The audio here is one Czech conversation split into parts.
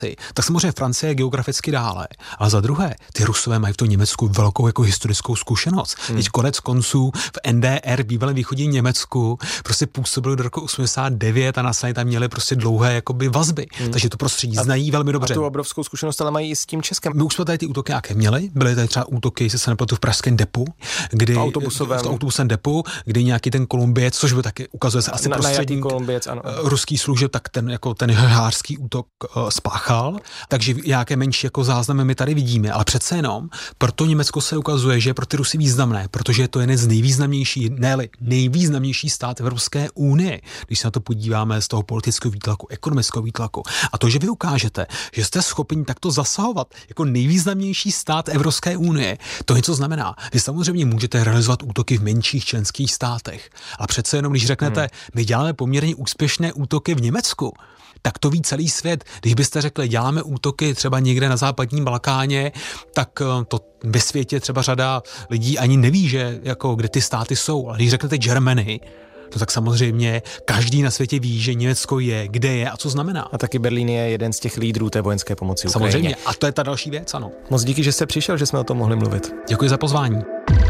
tak samozřejmě Francie je geograficky dále. Ale za druhé, ty Rusové mají v tom Německu velkou jako historickou zkušenost. Teď konec konců v NDR, bývalém východním Německu, prostě působili do roku 89 a následně tam měli prostě dlouhé jakoby vazby. Takže to prostředí znají velmi dobře. A tu obrovskou zkušenost ale mají i s tím Českem. My už jsme tady ty útoky nějaké měli. Byly tady třeba útoky, jestli se nepletu, v pražském depu, kdy autobusem depu, kdy nějaký ten Kolumbiec, což by taky ukazuje se asi prostředník ruský služeb, tak ten hářský útok spáchal. Takže nějaké menší jako záznamy my tady vidíme, ale přece jenom proto Německo se ukazuje, že je pro ty Rusy významné, protože je to jeden z nejvýznamnější stát Evropské unie, když se na to podíváme z toho politického výtlaku, ekonomického výtlaku. A to, že vy ukážete, že jste schopni takto zasahovat jako nejvýznamnější stát Evropské unie, to něco znamená. Vy samozřejmě můžete realizovat útoky v menších členských státech, ale přece jenom, když řeknete, my děláme poměrně úspěšné útoky v Německu, tak to ví celý svět. Když byste řekli, děláme útoky třeba někde na západním Balkáně, tak to ve světě třeba řada lidí ani neví, že jako kde ty státy jsou. Ale když řeknete Germany, no tak samozřejmě každý na světě ví, že Německo je, kde je a co znamená. A taky Berlín je jeden z těch lídrů té vojenské pomoci Ukrajině. Samozřejmě. A to je ta další věc, ano. Moc díky, že jste přišel, že jsme o tom mohli mluvit. Děkuji za pozvání.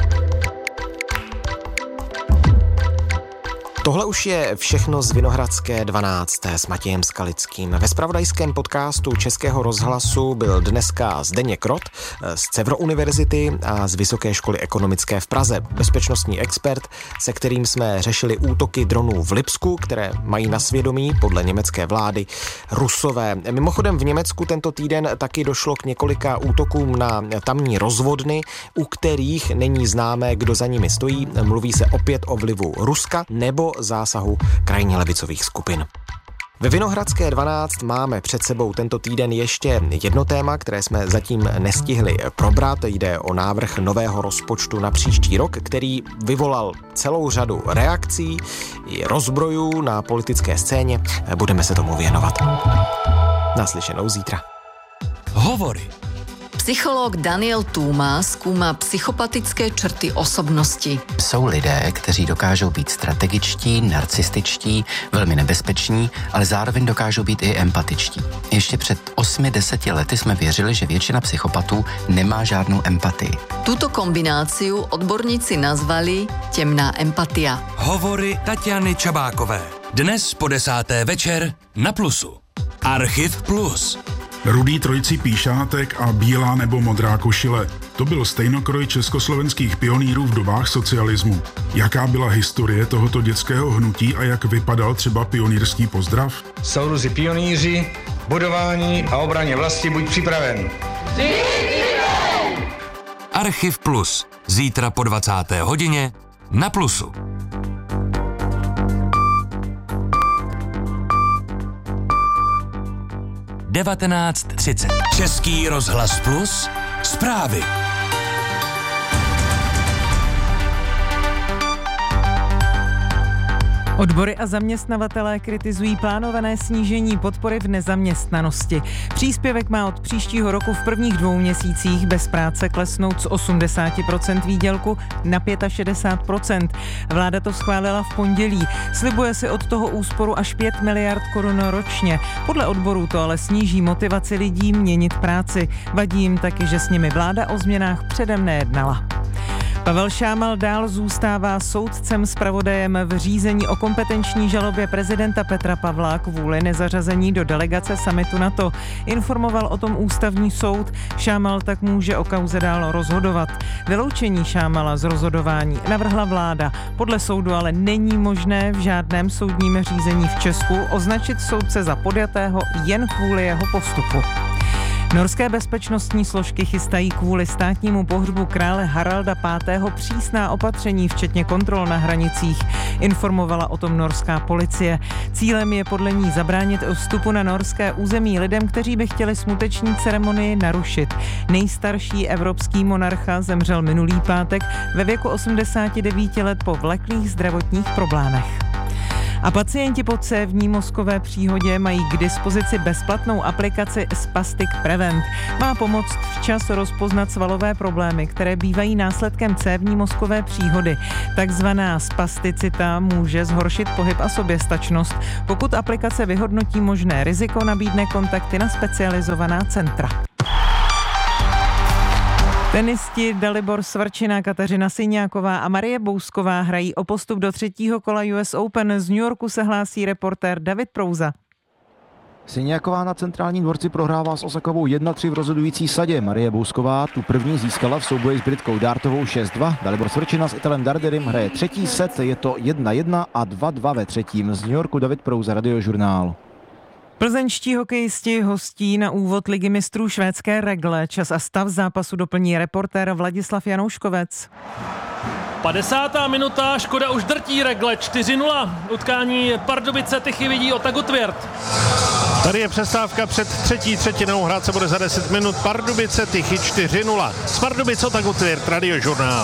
Tohle už je všechno z Vinohradské 12. s Matějem Skalickým. Ve zpravodajském podcastu Českého rozhlasu byl dneska Zdeněk Rott z Cevro univerzity a z Vysoké školy ekonomické v Praze. Bezpečnostní expert, se kterým jsme řešili útoky dronů v Lipsku, které mají na svědomí podle německé vlády Rusové. Mimochodem v Německu tento týden taky došlo k několika útokům na tamní rozvodny, u kterých není známé, kdo za nimi stojí. Mluví se opět o vlivu Ruska nebo zásahu krajně levicových skupin. Ve Vinohradské 12 máme před sebou tento týden ještě jedno téma, které jsme zatím nestihli probrat. Jde o návrh nového rozpočtu na příští rok, který vyvolal celou řadu reakcí i rozbrojů na politické scéně. Budeme se tomu věnovat. Naslyšenou zítra. Hovory. Psycholog Daniel Túma zkoumá psychopatické črty osobnosti. Jsou lidé, kteří dokážou být strategičtí, narcističtí, velmi nebezpeční, ale zároveň dokážou být i empatičtí. Ještě před 8-10 lety jsme věřili, že většina psychopatů nemá žádnou empatii. Tuto kombináciu odborníci nazvali temná empatia. Hovory Tatiany Čabákové. Dnes po 10. večer na Plusu. Archiv Plus. Rudý trojcí píšátek a bílá nebo modrá košile. To byl stejnokroj československých pionýrů v dobách socialismu. Jaká byla historie tohoto dětského hnutí a jak vypadal třeba pionýrský pozdrav? Soudruzi pionýři, budování a obraně vlasti buď připraven. Archiv Plus. Zítra po 20. hodině na Plusu. 19:30. Český rozhlas Plus. Zprávy. Odbory a zaměstnavatelé kritizují plánované snížení podpory v nezaměstnanosti. Příspěvek má od příštího roku v prvních 2 měsících bez práce klesnout z 80% výdělku na 65%. Vláda to schválila v pondělí. Slibuje si od toho úsporu až 5 miliard korun ročně. Podle odborů to ale sníží motivaci lidí měnit práci. Vadí jim taky, že s nimi vláda o změnách předem nejednala. Pavel Šámal dál zůstává soudcem zpravodajem v řízení o kompetenční žalobě prezidenta Petra Pavla kvůli nezařazení do delegace summitu NATO. Informoval o tom ústavní soud. Šámal tak může o kauze dál rozhodovat. Vyloučení Šámala z rozhodování navrhla vláda. Podle soudu ale není možné v žádném soudním řízení v Česku označit soudce za podjatého jen kvůli jeho postupu. Norské bezpečnostní složky chystají kvůli státnímu pohřbu krále Haralda V. přísná opatření, včetně kontrol na hranicích. Informovala o tom norská policie. Cílem je podle ní zabránit vstupu na norské území lidem, kteří by chtěli smuteční ceremonii narušit. Nejstarší evropský monarcha zemřel minulý pátek ve věku 89 let po vleklých zdravotních problémech. A pacienti po cévní mozkové příhodě mají k dispozici bezplatnou aplikaci Spastic Prevent. Má pomoct včas rozpoznat svalové problémy, které bývají následkem cévní mozkové příhody. Takzvaná spasticita může zhoršit pohyb a soběstačnost. Pokud aplikace vyhodnotí možné riziko, nabídne kontakty na specializovaná centra. Tenisti Dalibor Svrčina, Kateřina Syňáková a Marie Bousková hrají o postup do 3. kola US Open. Z New Yorku se hlásí reportér David Prouza. Syňáková na centrálním dvorci prohrává s Osakovou 1-3 v rozhodující sadě. Marie Bousková tu první získala v souboji s Britkou Dartovou 6-2. Dalibor Svrčina s Italem Darderim hraje třetí set, je to 1-1 a 2-2 ve třetím. Z New Yorku David Prouza, Radiožurnál. Plzeňští hokejisti hostí na úvod Ligy mistrů švédské Regle. Čas a stav zápasu doplní reportér Vladislav Janouškovec. 50. minuta, Škoda už drtí Regle 4-0. Utkání Pardubice Tychy vidí Otago Tvěrt. Tady je přestávka před třetí třetinou, hrát se bude za 10 minut. Pardubice Tychy 4-0. Z Pardubic Otago Tvěrt, Radiožurnál.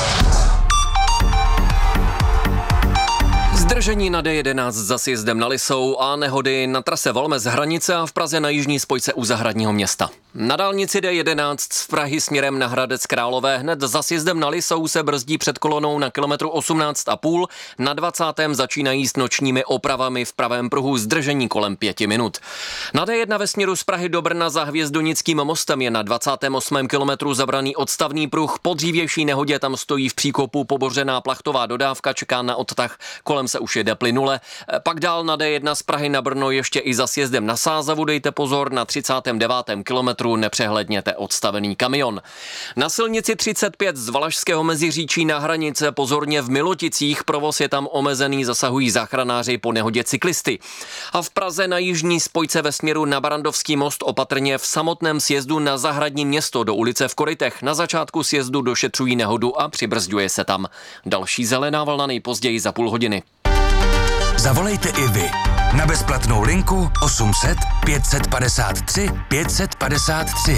Zdržení na D11 za sjezdem na Lisou a nehody na trase Valmez Hranice a v Praze na jižní spojce u Zahradního Města. Na dálnici D11 z Prahy směrem na Hradec Králové hned za sjezdem na Lisou se brzdí před kolonou na kilometru 18,5. Na 20. začínají s nočními opravami v pravém pruhu, zdržení kolem 5 minut. Na D1 ve směru z Prahy do Brna za Hvězdonickým mostem je na 28. kilometru zabraný odstavný pruh. Po dřívější nehodě tam stojí v příkopu pobořená plachtová dodávka, čeká na odtah, kolem se už jede plynule. Pak dál na D1 z Prahy na Brno ještě i za sjezdem na Sázavu dejte pozor, na 39. kilometru nepřehledněte odstavený kamion. Na silnici 35 z Valašského Meziříčí na hranice pozorně v Miloticích, provoz je tam omezený, zasahují záchranáři po nehodě cyklisty. A v Praze na jižní spojce ve směru na Barandovský most opatrně v samotném sjezdu na Zahradní Město do ulice v Korytech. Na začátku sjezdu došetřují nehodu a přibrzďuje se tam. Další zelená vlna nejpozději za půl hodiny. Zavolejte i vy na bezplatnou linku 800 553 553.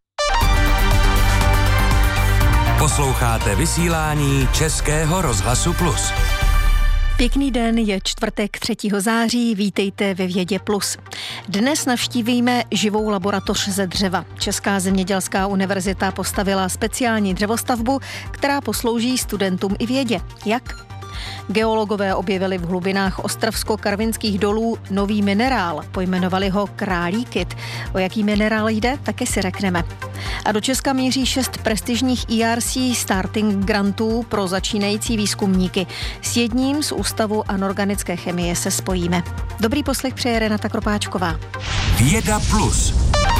Posloucháte vysílání Českého rozhlasu Plus. Pěkný den, je čtvrtek 3. září, vítejte ve Vědě Plus. Dnes navštívíme živou laboratoř ze dřeva. Česká zemědělská univerzita postavila speciální dřevostavbu, která poslouží studentům i vědě. Jak? Geologové objevili v hlubinách Ostravsko-Karvinských dolů nový minerál, pojmenovali ho králíkit. O jaký minerál jde, taky si řekneme. A do Česka míří 6 prestižních ERC starting grantů pro začínající výzkumníky. S jedním z Ústavu anorganické chemie se spojíme. Dobrý poslech přeje Renata Kropáčková. Věda Plus.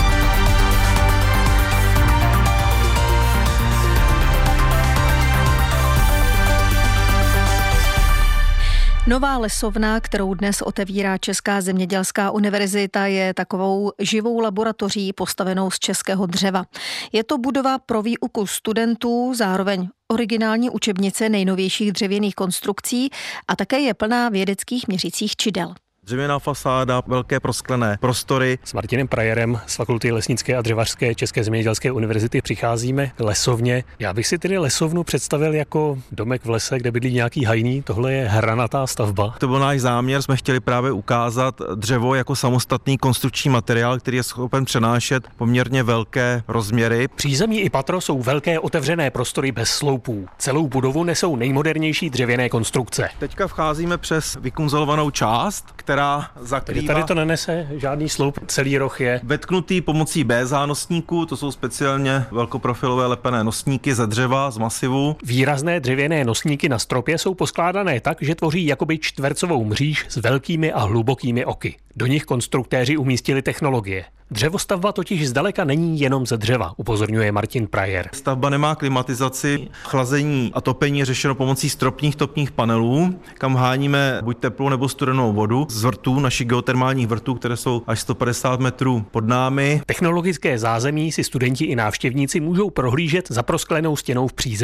Nová lesovna, kterou dnes otevírá Česká zemědělská univerzita, je takovou živou laboratoří postavenou z českého dřeva. Je to budova pro výuku studentů, zároveň originální učebnice nejnovějších dřevěných konstrukcí a také je plná vědeckých měřicích čidel. Dřevěná fasáda, velké prosklené prostory. S Martinem Prajerem z Fakulty lesnické a dřevařské České zemědělské univerzity přicházíme k lesovně. Já bych si tedy lesovnu představil jako domek v lese, kde bydlí nějaký hajný. Tohle je hranatá stavba. To byl náš záměr, jsme chtěli právě ukázat dřevo jako samostatný konstrukční materiál, který je schopen přenášet poměrně velké rozměry. Přízemí i patro jsou velké otevřené prostory bez sloupů. Celou budovu nesou nejmodernější dřevěné konstrukce. Teďka vcházíme přes vykunzelovanou část, která zakrývá. Tady to nenese žádný sloup, celý roh je vetknutý pomocí BZA nosníků, to jsou speciálně velkoprofilové lepené nosníky ze dřeva, z masivu. Výrazné dřevěné nosníky na stropě jsou poskládané tak, že tvoří jakoby čtvercovou mříž s velkými a hlubokými oky. Do nich konstruktéři umístili technologie. Dřevostavba totiž zdaleka není jenom ze dřeva, upozorňuje Martin Prajer. Stavba nemá klimatizaci, chlazení a topení je řešeno pomocí stropních topních panelů, kam háníme buď teplou nebo studenou vodu z vrtů, našich geotermálních vrtů, které jsou až 150 metrů pod námi. Technologické zázemí si studenti i návštěvníci můžou prohlížet za prosklenou stěnou v přízemí.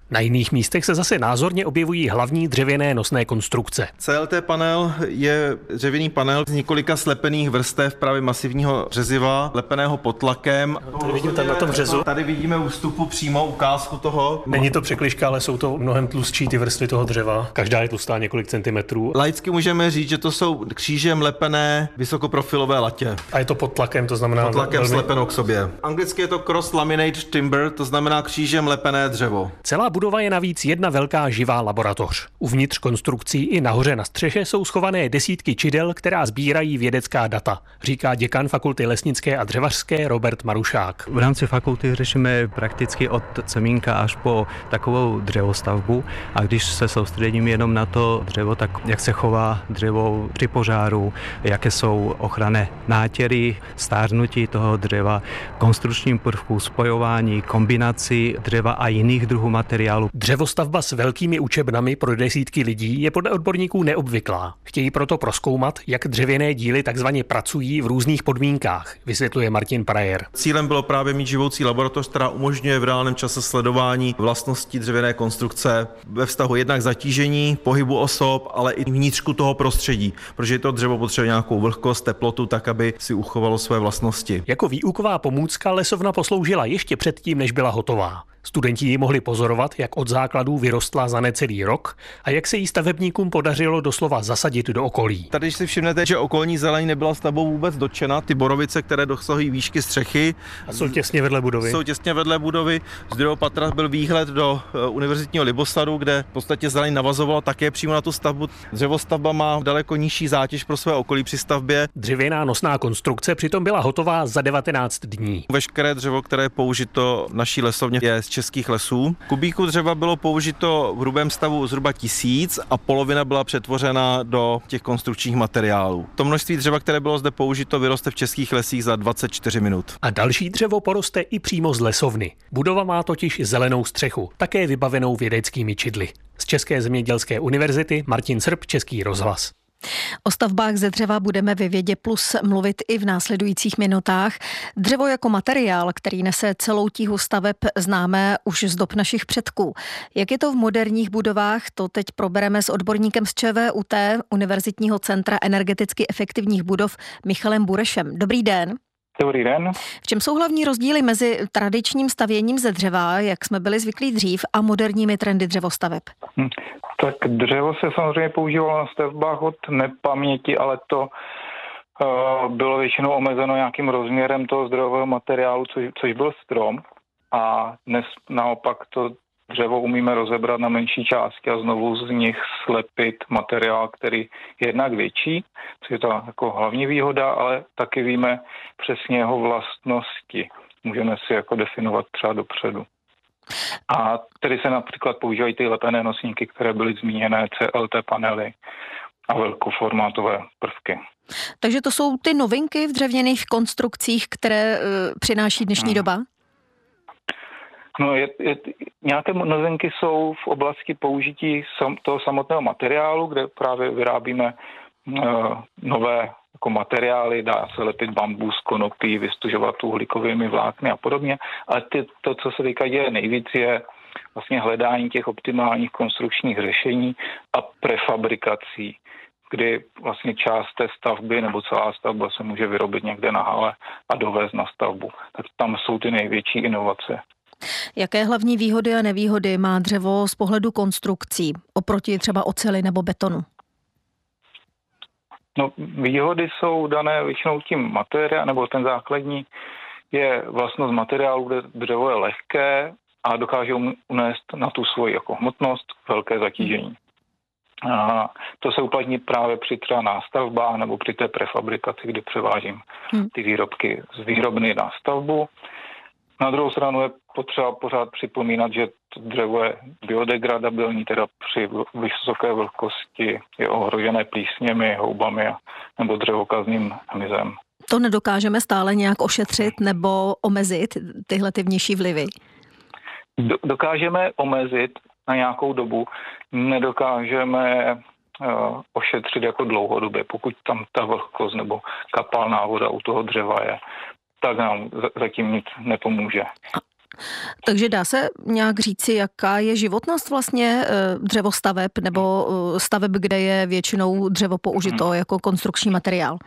Na jiných místech se zase názorně objevují hlavní dřevěné nosné konstrukce. CLT panel je dřevěný panel z několika slepených vrstev právě masivního řeziva, lepeného pod tlakem. Tady vidím tam na tom řezu. Tady vidíme ústupu přímo ukázku toho. Není to překližka, ale jsou to mnohem tlustší ty vrstvy toho dřeva. Každá je tlustá několik centimetrů. Laicky můžeme říct, že to jsou křížem lepené vysokoprofilové latě. A je to pod tlakem, to znamená pod tlakem slepeno k sobě. Anglicky je to cross laminate timber, to znamená křížem lepené dřevo. Celá budova je navíc jedna velká živá laboratoř. Uvnitř konstrukcí i nahoře na střeše jsou schované desítky čidel, která sbírají vědecká data, říká děkan Fakulty lesnické a dřevařské Robert Marušák. V rámci fakulty řešíme prakticky od semínka až po takovou dřevostavbu a když se soustředím jenom na to dřevo, tak jak se chová dřevo při požáru, jaké jsou ochranné nátěry, stárnutí toho dřeva, konstrukčním prvků, spojování, kombinaci dřeva a jiných druhů materiálu. Dřevostavba s velkými učebnami pro desítky lidí je podle odborníků neobvyklá. Chtějí proto prozkoumat, jak dřevěné díly takzvaně pracují v různých podmínkách, vysvětluje Martin Prajer. Cílem bylo právě mít živoucí laboratoř, která umožňuje v reálném čase sledování vlastností dřevěné konstrukce ve vztahu jednak zatížení, pohybu osob, ale i vnitřku toho prostředí, protože to dřevo potřebuje nějakou vlhkost, teplotu, tak aby si uchovalo své vlastnosti. Jako výuková pomůcka lesovna posloužila ještě předtím, než byla hotová. Studenti ji mohli pozorovat, jak od základů vyrostla za necelý rok a jak se jí stavebníkům podařilo doslova zasadit do okolí. Tady, když si všimnete, že okolní zeleň nebyla stavbou vůbec dotčena, ty borovice, které dosahují výšky střechy, a jsou těsně vedle budovy. Z druhého patra byl výhled do univerzitního Libosadu, kde v podstatě zeleň navazovala také přímo na tu stavbu. Dřevostavba má daleko nižší zátěž pro své okolí při stavbě. Dřevěná nosná konstrukce přitom byla hotová za 19 dní. Veškeré dřevo, které je použito v naší lesovně, je z českých lesů. Kubíků dřeva bylo použito v hrubém stavu zhruba 1000 a polovina byla přetvořena do těch konstrukčních materiálů. To množství dřeva, které bylo zde použito, vyroste v českých lesích za 24 minut. A další dřevo poroste i přímo z lesovny. Budova má totiž zelenou střechu, také vybavenou vědeckými čidly. Z České zemědělské univerzity Martin Srb, Český rozhlas. O stavbách ze dřeva budeme ve Vědě Plus mluvit i v následujících minutách. Dřevo jako materiál, který nese celou tíhu staveb, známe už z dob našich předků. Jak je to v moderních budovách, to teď probereme s odborníkem z ČVUT, Univerzitního centra energeticky efektivních budov, Michalem Burešem. Dobrý den. Dobrý den. V čem jsou hlavní rozdíly mezi tradičním stavěním ze dřeva, jak jsme byli zvyklí dřív, a moderními trendy dřevostaveb? Tak dřevo se samozřejmě používalo na stavbách od nepaměti, ale to bylo většinou omezeno nějakým rozměrem toho zdrojového materiálu, což byl strom. A dnes naopak to dřevo umíme rozebrat na menší části a znovu z nich slepit materiál, který je jednak větší, což je to jako hlavní výhoda, ale taky víme přesně jeho vlastnosti. Můžeme si jako definovat třeba dopředu. A tedy se například používají ty lepené nosníky, které byly zmíněné, CLT panely a velkoformátové prvky. Takže to jsou ty novinky v dřevěných konstrukcích, které přináší dnešní doba? No, nějaké novinky jsou v oblasti použití toho samotného materiálu, kde právě vyrábíme nové jako materiály, dá se lepit bambus, konopí, vystužovat uhlíkovými vlákny a podobně. Ale to, co se teďka děje nejvíc, je vlastně hledání těch optimálních konstrukčních řešení a prefabrikací, kdy vlastně část té stavby nebo celá stavba se může vyrobit někde na hale a dovést na stavbu. Tak tam jsou ty největší inovace. Jaké hlavní výhody a nevýhody má dřevo z pohledu konstrukcí oproti třeba oceli nebo betonu? No, výhody jsou dané většinou tím materiál, nebo ten základní je vlastnost materiálu, kde dřevo je lehké a dokáže unést na tu svoji jako hmotnost velké zatížení. A to se uplatní právě při třeba nástavbách nebo při té prefabrikaci, kdy převážím ty výrobky z výrobny na stavbu. Na druhou stranu je potřeba pořád připomínat, že to dřevo je biodegradabilní, teda při vysoké vlhkosti je ohrožené plísněmi, houbami nebo dřevokazným hmyzem. To nedokážeme stále nějak ošetřit nebo omezit tyhle ty vnější vlivy? Dokážeme omezit na nějakou dobu, nedokážeme ošetřit jako dlouhodobě, pokud tam ta vlhkost nebo kapalná voda u toho dřeva je, tak nám zatím nic nepomůže. Takže dá se nějak říci, jaká je životnost vlastně dřevostaveb nebo staveb, kde je většinou dřevo použito jako konstrukční materiál?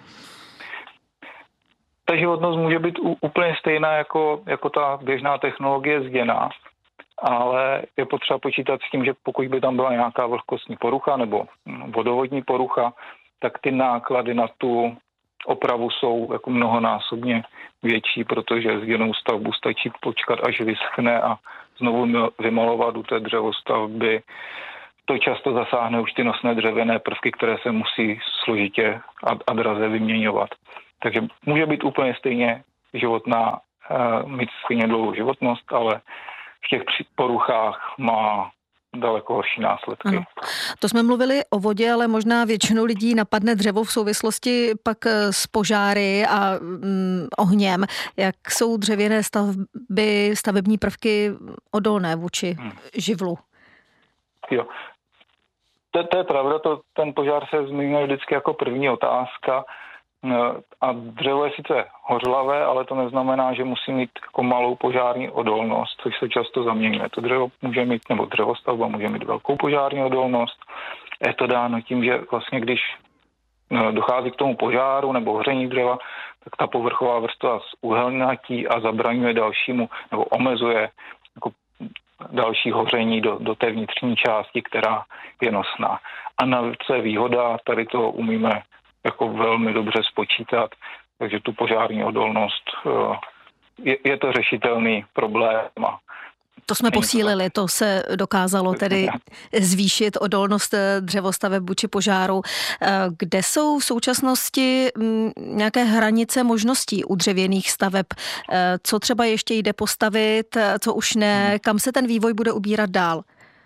Ta životnost může být úplně stejná jako ta běžná technologie zděná, ale je potřeba počítat s tím, že pokud by tam byla nějaká vlhkostní porucha nebo vodovodní porucha, tak ty náklady na tu opravu jsou jako mnohonásobně větší, protože zděnou stavbu stačí počkat, až vyschne a znovu vymalovat u té dřevostavby. To často zasáhne už ty nosné dřevěné prvky, které se musí složitě a draze vyměňovat. Takže může být úplně stejně životná, mít stejně dlouhou životnost, ale v těch poruchách má daleko horší následky. Ano. To jsme mluvili o vodě, ale možná většinu lidí napadne dřevo v souvislosti pak s požáry a ohněm. Jak jsou dřevěné stavební prvky odolné vůči živlu? Jo. To je pravda, ten požár se zmiňuje vždycky jako první otázka. A dřevo je sice hořlavé, ale to neznamená, že musí mít jako malou požární odolnost, což se často zaměňuje. To dřevo může mít, nebo dřevostavba může mít velkou požární odolnost. Je to dáno tím, že vlastně když dochází k tomu požáru nebo hoření dřeva, tak ta povrchová vrstva uhelnatí a zabraňuje dalšímu, nebo omezuje jako další hoření do té vnitřní části, která je nosná. A navíc je výhoda, tady to umíme jako velmi dobře spočítat, takže tu požární odolnost je to řešitelný problém. To jsme posílili, to se dokázalo tedy zvýšit odolnost dřevostaveb vůči požáru. Kde jsou v současnosti nějaké hranice možností u dřevěných staveb? Co třeba ještě jde postavit, co už ne? Kam se ten vývoj bude ubírat dál?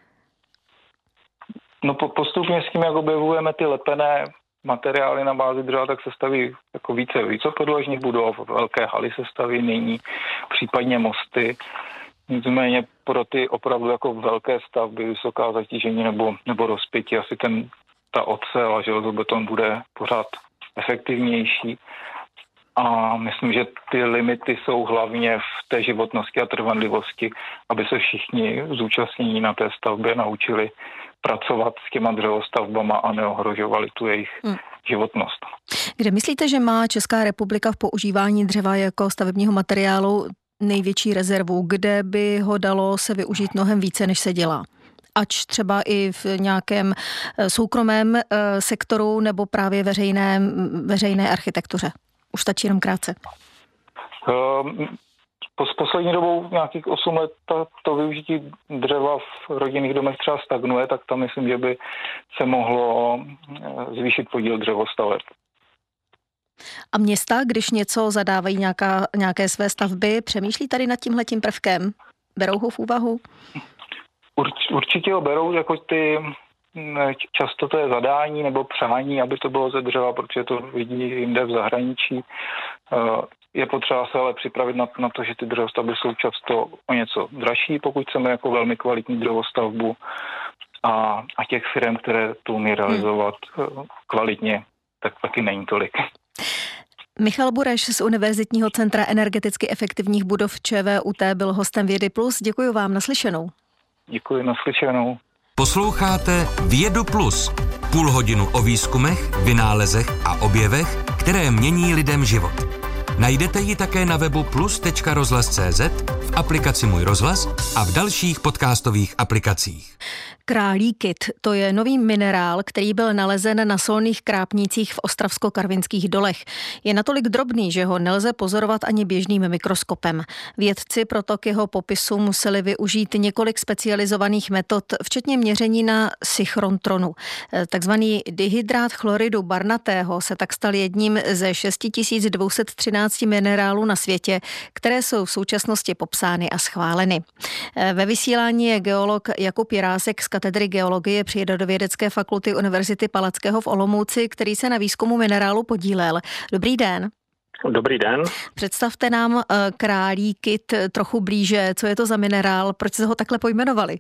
No postupně s tím, jak objevujeme ty lepené materiály na bázi dřeva, tak se staví jako více vícepodlažních budov, velké haly se staví nyní, případně mosty. Nicméně pro ty opravdu jako velké stavby, vysoká zatížení nebo rozpětí, asi ta ocel a železobeton bude pořád efektivnější. A myslím, že ty limity jsou hlavně v té životnosti a trvanlivosti, aby se všichni zúčastnění na té stavbě naučili pracovat s těma dřevostavbama a neohrožovali tu jejich životnost. Kde myslíte, že má Česká republika v používání dřeva jako stavebního materiálu největší rezervu? Kde by ho dalo se využít mnohem více, než se dělá? Ač třeba i v nějakém soukromém sektoru nebo právě veřejné architektuře? Už stačí jenom krátce. S poslední dobou nějakých 8 let to využití dřeva v rodinných domech třeba stagnuje, tak tam myslím, že by se mohlo zvýšit podíl dřevostaveb. A města, když něco zadávají nějaké své stavby, přemýšlí tady nad tímhletím prvkem? Berou ho v úvahu? Určitě ho berou, jako často to je zadání nebo přání, aby to bylo ze dřeva, protože to vidí jinde v zahraničí. Je potřeba se ale připravit na to, že ty dřevostavby jsou často o něco dražší, pokud chceme jako velmi kvalitní dřevostavbu a těch firm, které to umí realizovat kvalitně, tak taky není tolik. Michal Bureš z Univerzitního centra energeticky efektivních budov ČVUT byl hostem Vědy Plus. Děkuji vám, naslyšenou. Děkuji, naslyšenou. Posloucháte Vědu Plus. Půl hodinu o výzkumech, vynálezech a objevech, které mění lidem život. Najdete ji také na webu plus.rozhlas.cz, v aplikaci Můj rozhlas a v dalších podcastových aplikacích. Králíkit, to je nový minerál, který byl nalezen na solných krápnících v Ostravsko-Karvinských dolech. Je natolik drobný, že ho nelze pozorovat ani běžným mikroskopem. Vědci proto k jeho popisu museli využít několik specializovaných metod, včetně měření na sychrontronu. Takzvaný dihydrát chloridu barnatého se tak stal jedním ze 6213 minerálů na světě, které jsou v současnosti popsány a schváleny. Ve vysílání je geolog Jakub Jirásek z katedry geologie Přírodovědecké fakulty Univerzity Palackého v Olomouci, který se na výzkumu minerálu podílel. Dobrý den. Dobrý den. Představte nám králíkit trochu blíže. Co je to za minerál? Proč se ho takhle pojmenovali?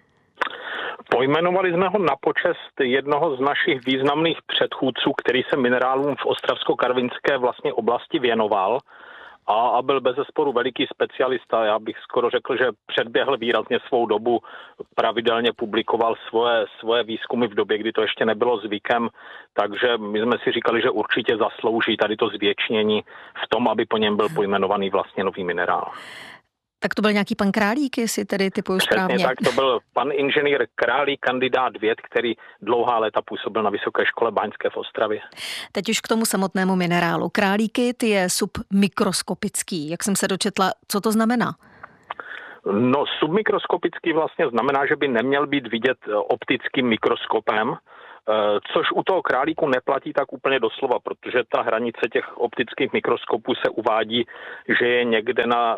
Pojmenovali jsme ho na počest jednoho z našich významných předchůdců, který se minerálům v Ostravsko-Karvinské vlastně oblasti věnoval. a byl bezesporu veliký specialista. Já bych skoro řekl, že předběhl výrazně svou dobu, pravidelně publikoval svoje výzkumy v době, kdy to ještě nebylo zvykem, takže my jsme si říkali, že určitě zaslouží tady to zvětšnění v tom, aby po něm byl pojmenovaný vlastně nový minerál. Tak to byl nějaký pan Králík, jestli tedy typuju správně. Přesně tak, to byl pan inženýr Králík, kandidát věd, který dlouhá léta působil na Vysoké škole báňské v Ostravě. Teď už k tomu samotnému minerálu. Králíkyt je submikroskopický. Jak jsem se dočetla, co to znamená? No, submikroskopický vlastně znamená, že by neměl být vidět optickým mikroskopem, což u toho králíku neplatí tak úplně doslova, protože ta hranice těch optických mikroskopů se uvádí, že je někde na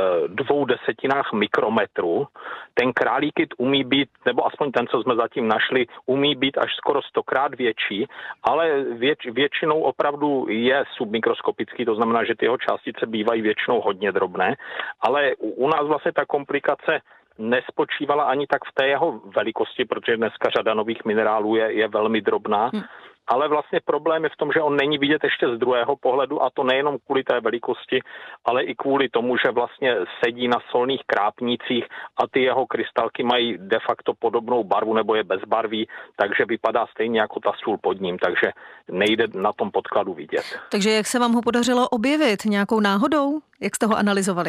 0,2 mikrometru. Ten králíkyt umí být, nebo aspoň ten, co jsme zatím našli, umí být až skoro 100krát větší, ale většinou opravdu je submikroskopický, to znamená, že ty jeho částice bývají většinou hodně drobné, ale u nás vlastně ta komplikace nespočívala ani tak v té jeho velikosti, protože dneska řada nových minerálů je velmi drobná, ale vlastně problém je v tom, že on není vidět ještě z druhého pohledu a to nejenom kvůli té velikosti, ale i kvůli tomu, že vlastně sedí na solných krápnících a ty jeho krystalky mají de facto podobnou barvu nebo je bezbarví, takže vypadá stejně jako ta sůl pod ním, takže nejde na tom podkladu vidět. Takže jak se vám ho podařilo objevit? Nějakou náhodou? Jak jste ho analyzovali?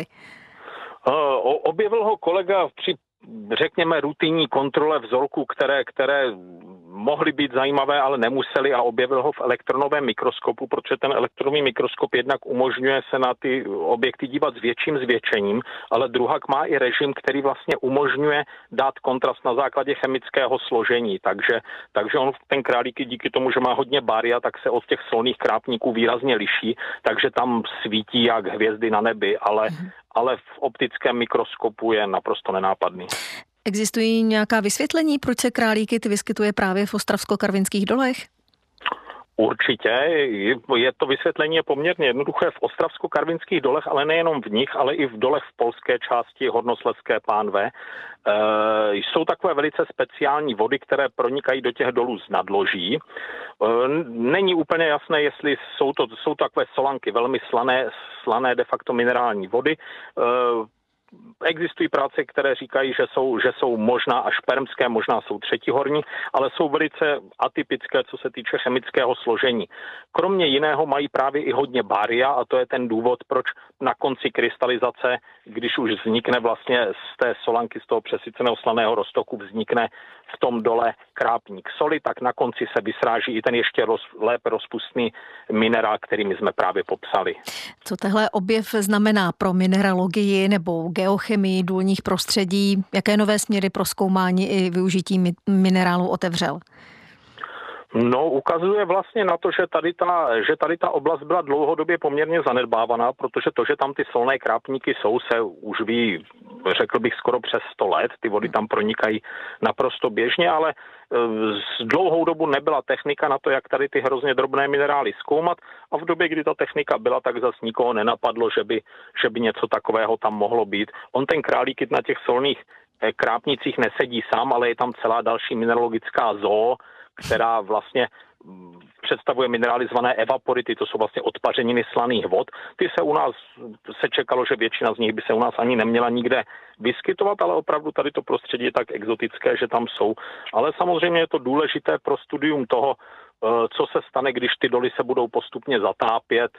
Objevil ho kolega při, řekněme, rutinní kontrole vzorků, které mohly být zajímavé, ale nemuseli, a objevil ho v elektronovém mikroskopu, protože ten elektronový mikroskop jednak umožňuje se na ty objekty dívat s větším zvětšením, ale druhak má i režim, který vlastně umožňuje dát kontrast na základě chemického složení, takže on ten králík díky tomu, že má hodně baria, tak se od těch solných krápníků výrazně liší, takže tam svítí jak hvězdy na nebi, ale v optickém mikroskopu je naprosto nenápadný. Existují nějaká vysvětlení, proč se králíkyt vyskytuje právě v Ostravsko-Karvinských dolech? Určitě. Je to vysvětlení je poměrně jednoduché v Ostravsko-Karvinských dolech, ale nejenom v nich, ale i v dolech v polské části Hornoslezské pánve. Jsou takové velice speciální vody, které pronikají do těch dolů z nadloží. Není úplně jasné, jestli jsou takové solanky, velmi slané de facto minerální vody. Existují práce, které říkají, že jsou možná až permské, možná jsou třetihorní, ale jsou velice atypické, co se týče chemického složení. Kromě jiného mají právě i hodně baria a to je ten důvod, proč na konci krystalizace, když už vznikne vlastně z té solanky, z toho přesyceného slaného roztoku, vznikne v tom dole krápník soli, tak na konci se vysráží i ten ještě lépe rozpustný minerál, který my jsme právě popsali. Co tehle objev znamená pro mineralogii nebo geochemii důlních prostředí? Jaké nové směry pro zkoumání i využití minerálu otevřel? No, ukazuje vlastně na to, že tady ta oblast byla dlouhodobě poměrně zanedbávaná, protože to, že tam ty solné krápníky jsou, se už ví, řekl bych, skoro přes 100 let. Ty vody tam pronikají naprosto běžně, ale z dlouhou dobu nebyla technika na to, jak tady ty hrozně drobné minerály zkoumat, a v době, kdy ta technika byla, tak zas nikoho nenapadlo, že by něco takového tam mohlo být. On ten králíkyt na těch solných krápnicích nesedí sám, ale je tam celá další mineralogická zoo, která vlastně představuje minerály zvané evapority, to jsou vlastně odpařeniny slaných vod. Ty se u nás, se čekalo, že většina z nich by se u nás ani neměla nikde vyskytovat, ale opravdu tady to prostředí je tak exotické, že tam jsou. Ale samozřejmě je to důležité pro studium toho, co se stane, když ty doly se budou postupně zatápět,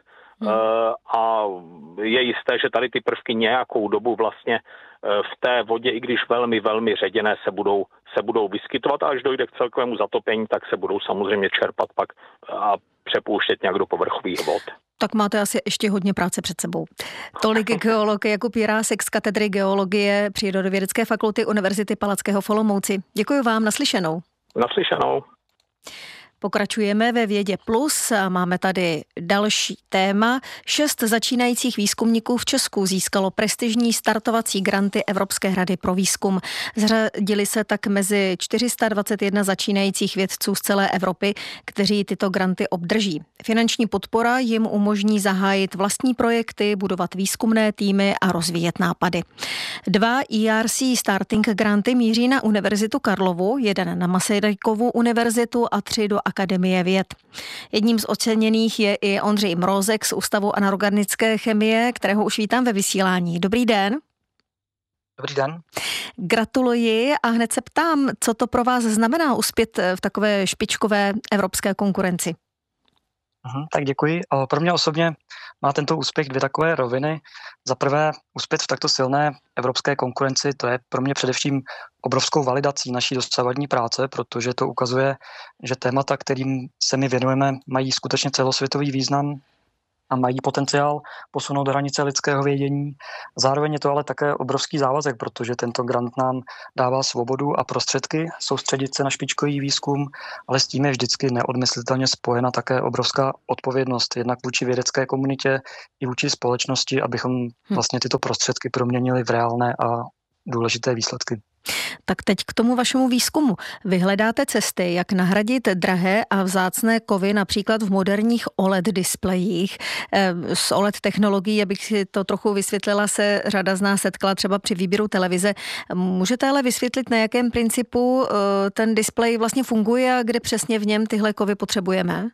a je jisté, že tady ty prvky nějakou dobu vlastně v té vodě, i když velmi, velmi ředěné, se budou vyskytovat, a až dojde k celkovému zatopení, tak se budou samozřejmě čerpat pak a přepouštět nějak do povrchových vod. Tak máte asi ještě hodně práce před sebou. Tolik geolog Jakub Jirásek z katedry geologie Přírodovědecké fakulty Univerzity Palackého v Olomouci. Děkuji vám, naslyšenou. Naslyšenou. Pokračujeme ve Vědě plus a máme tady další téma. 6 začínajících výzkumníků v Česku získalo prestižní startovací granty Evropské rady pro výzkum. Zřadili se tak mezi 421 začínajících vědců z celé Evropy, kteří tyto granty obdrží. Finanční podpora jim umožní zahájit vlastní projekty, budovat výzkumné týmy a rozvíjet nápady. 2 ERC Starting granty míří na Univerzitu Karlovu, 1 na Masarykovu univerzitu a 3 do Akademie věd. Jedním z oceněných je i Ondřej Mrozek z Ústavu anorganické chemie, kterého už vítám ve vysílání. Dobrý den. Dobrý den. Gratuluji a hned se ptám, co to pro vás znamená uspět v takové špičkové evropské konkurenci. Tak děkuji. Pro mě osobně má tento úspěch dvě takové roviny. Za prvé, uspět v takto silné evropské konkurenci, to je pro mě především obrovskou validací naší dosavadní práce, protože to ukazuje, že témata, kterým se my věnujeme, mají skutečně celosvětový význam a mají potenciál posunout hranice lidského vědění. Zároveň je to ale také obrovský závazek, protože tento grant nám dává svobodu a prostředky soustředit se na špičkový výzkum, ale s tím je vždycky neodmyslitelně spojena také obrovská odpovědnost jednak vůči vědecké komunitě i vůči společnosti, abychom vlastně tyto prostředky proměnili v reálné a důležité výsledky. Tak teď k tomu vašemu výzkumu. Vy hledáte cesty, jak nahradit drahé a vzácné kovy například v moderních OLED displejích. S OLED technologií, abych si to trochu vysvětlila, se řada z nás setkala třeba při výběru televize. Můžete ale vysvětlit, na jakém principu ten displej vlastně funguje a kde přesně v něm tyhle kovy potřebujeme?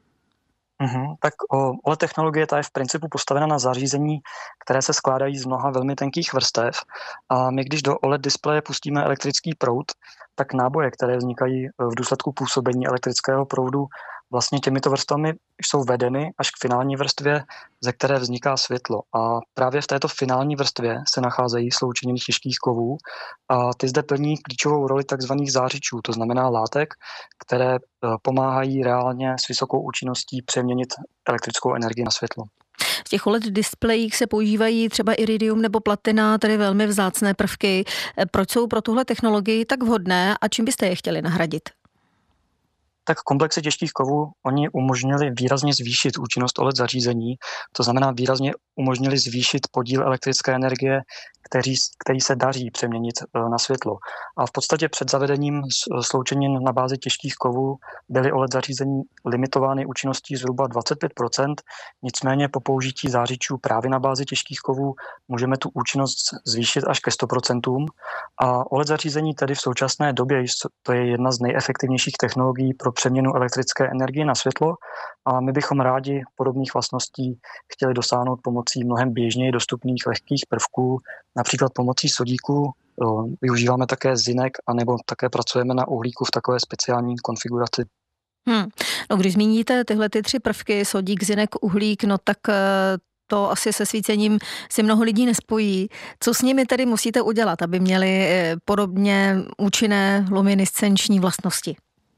Tak OLED technologie ta je v principu postavena na zařízení, které se skládají z mnoha velmi tenkých vrstev. A my, když do OLED displeje pustíme elektrický proud, tak náboje, které vznikají v důsledku působení elektrického proudu, vlastně těmito vrstvami jsou vedeny až k finální vrstvě, ze které vzniká světlo. A právě v této finální vrstvě se nacházejí sloučeniny těžkých kovů a ty zde plní klíčovou roli takzvaných zářičů, to znamená látek, které pomáhají reálně s vysokou účinností přeměnit elektrickou energii na světlo. V těch OLED displejích se používají třeba iridium nebo platina, tedy velmi vzácné prvky. Proč jsou pro tuhle technologii tak vhodné a čím byste je chtěli nahradit? Tak komplexy těžkých kovů, oni umožnili výrazně zvýšit účinnost OLED zařízení, to znamená výrazně umožnili zvýšit podíl elektrické energie, který se daří přeměnit na světlo. A v podstatě před zavedením sloučenin na bázi těžkých kovů byly OLED zařízení limitovány účinností zhruba 25%, nicméně po použití zářičů právě na bázi těžkých kovů můžeme tu účinnost zvýšit až ke 100%. A OLED zařízení tedy v současné době to je jedna z nejefektivnějších technologií pro přeměnu elektrické energie na světlo a my bychom rádi podobných vlastností chtěli dosáhnout pomocí mnohem běžněji dostupných lehkých prvků, například pomocí sodíku, využíváme také zinek, anebo také pracujeme na uhlíku v takové speciální konfiguraci. No, když zmíníte tyhle ty tři prvky, sodík, zinek, uhlík, no tak to asi se svícením si mnoho lidí nespojí. Co s nimi tedy musíte udělat, aby měli podobně účinné luminescenční vlastnosti?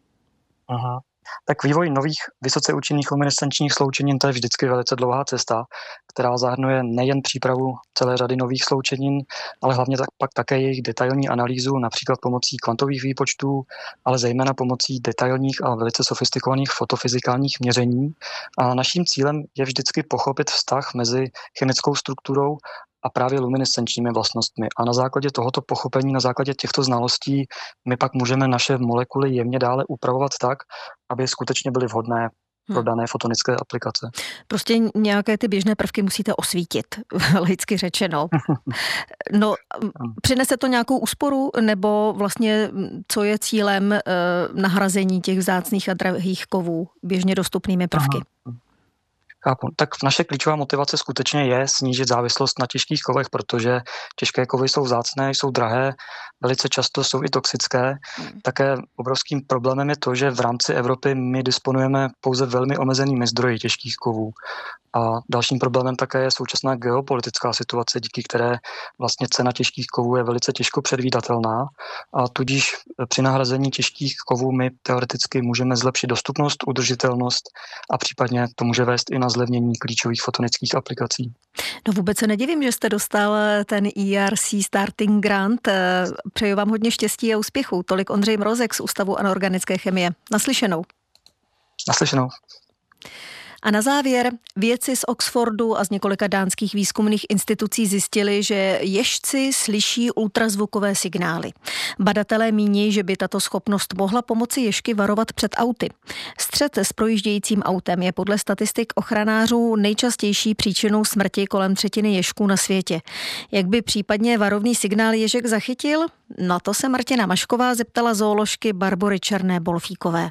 Tak vývoj nových vysoce účinných luminescenčních sloučenin, to je vždycky velice dlouhá cesta, která zahrnuje nejen přípravu celé řady nových sloučenin, ale hlavně pak také jejich detailní analýzu, například pomocí kvantových výpočtů, ale zejména pomocí detailních a velice sofistikovaných fotofyzikálních měření. A naším cílem je vždycky pochopit vztah mezi chemickou strukturou a právě luminescenčními vlastnostmi. A na základě tohoto pochopení, na základě těchto znalostí, my pak můžeme naše molekuly jemně dále upravovat tak, aby skutečně byly vhodné pro dané fotonické aplikace. Prostě nějaké ty běžné prvky musíte osvítit, lidsky řečeno. No, přinese to nějakou úsporu, nebo vlastně co je cílem nahrazení těch vzácných a drahých kovů běžně dostupnými prvky? Chápu. Tak naše klíčová motivace skutečně je snížit závislost na těžkých kovech, protože těžké kovy jsou vzácné, jsou drahé, velice často jsou i toxické. Také obrovským problémem je to, že v rámci Evropy my disponujeme pouze velmi omezenými zdroji těžkých kovů. A dalším problémem také je současná geopolitická situace, díky které vlastně cena těžkých kovů je velice těžko předvídatelná. A tudíž při nahrazení těžkých kovů my teoreticky můžeme zlepšit dostupnost, udržitelnost a případně to může vést i na zlevnění klíčových fotonických aplikací. No vůbec se nedivím, že jste dostal ten ERC Starting Grant. Přeju vám hodně štěstí a úspěchu. Tolik Ondřej Mrozek z Ústavu anorganické chemie. Naslyšenou. Naslyšenou. A na závěr, vědci z Oxfordu a z několika dánských výzkumných institucí zjistili, že ježci slyší ultrazvukové signály. Badatelé míní, že by tato schopnost mohla pomoci ježky varovat před auty. Střet s projíždějícím autem je podle statistik ochranářů nejčastější příčinou smrti kolem třetiny ježků na světě. Jak by případně varovný signál ježek zachytil? Na to se Martina Mašková zeptala zooložky Barbory Černé-Bolfíkové.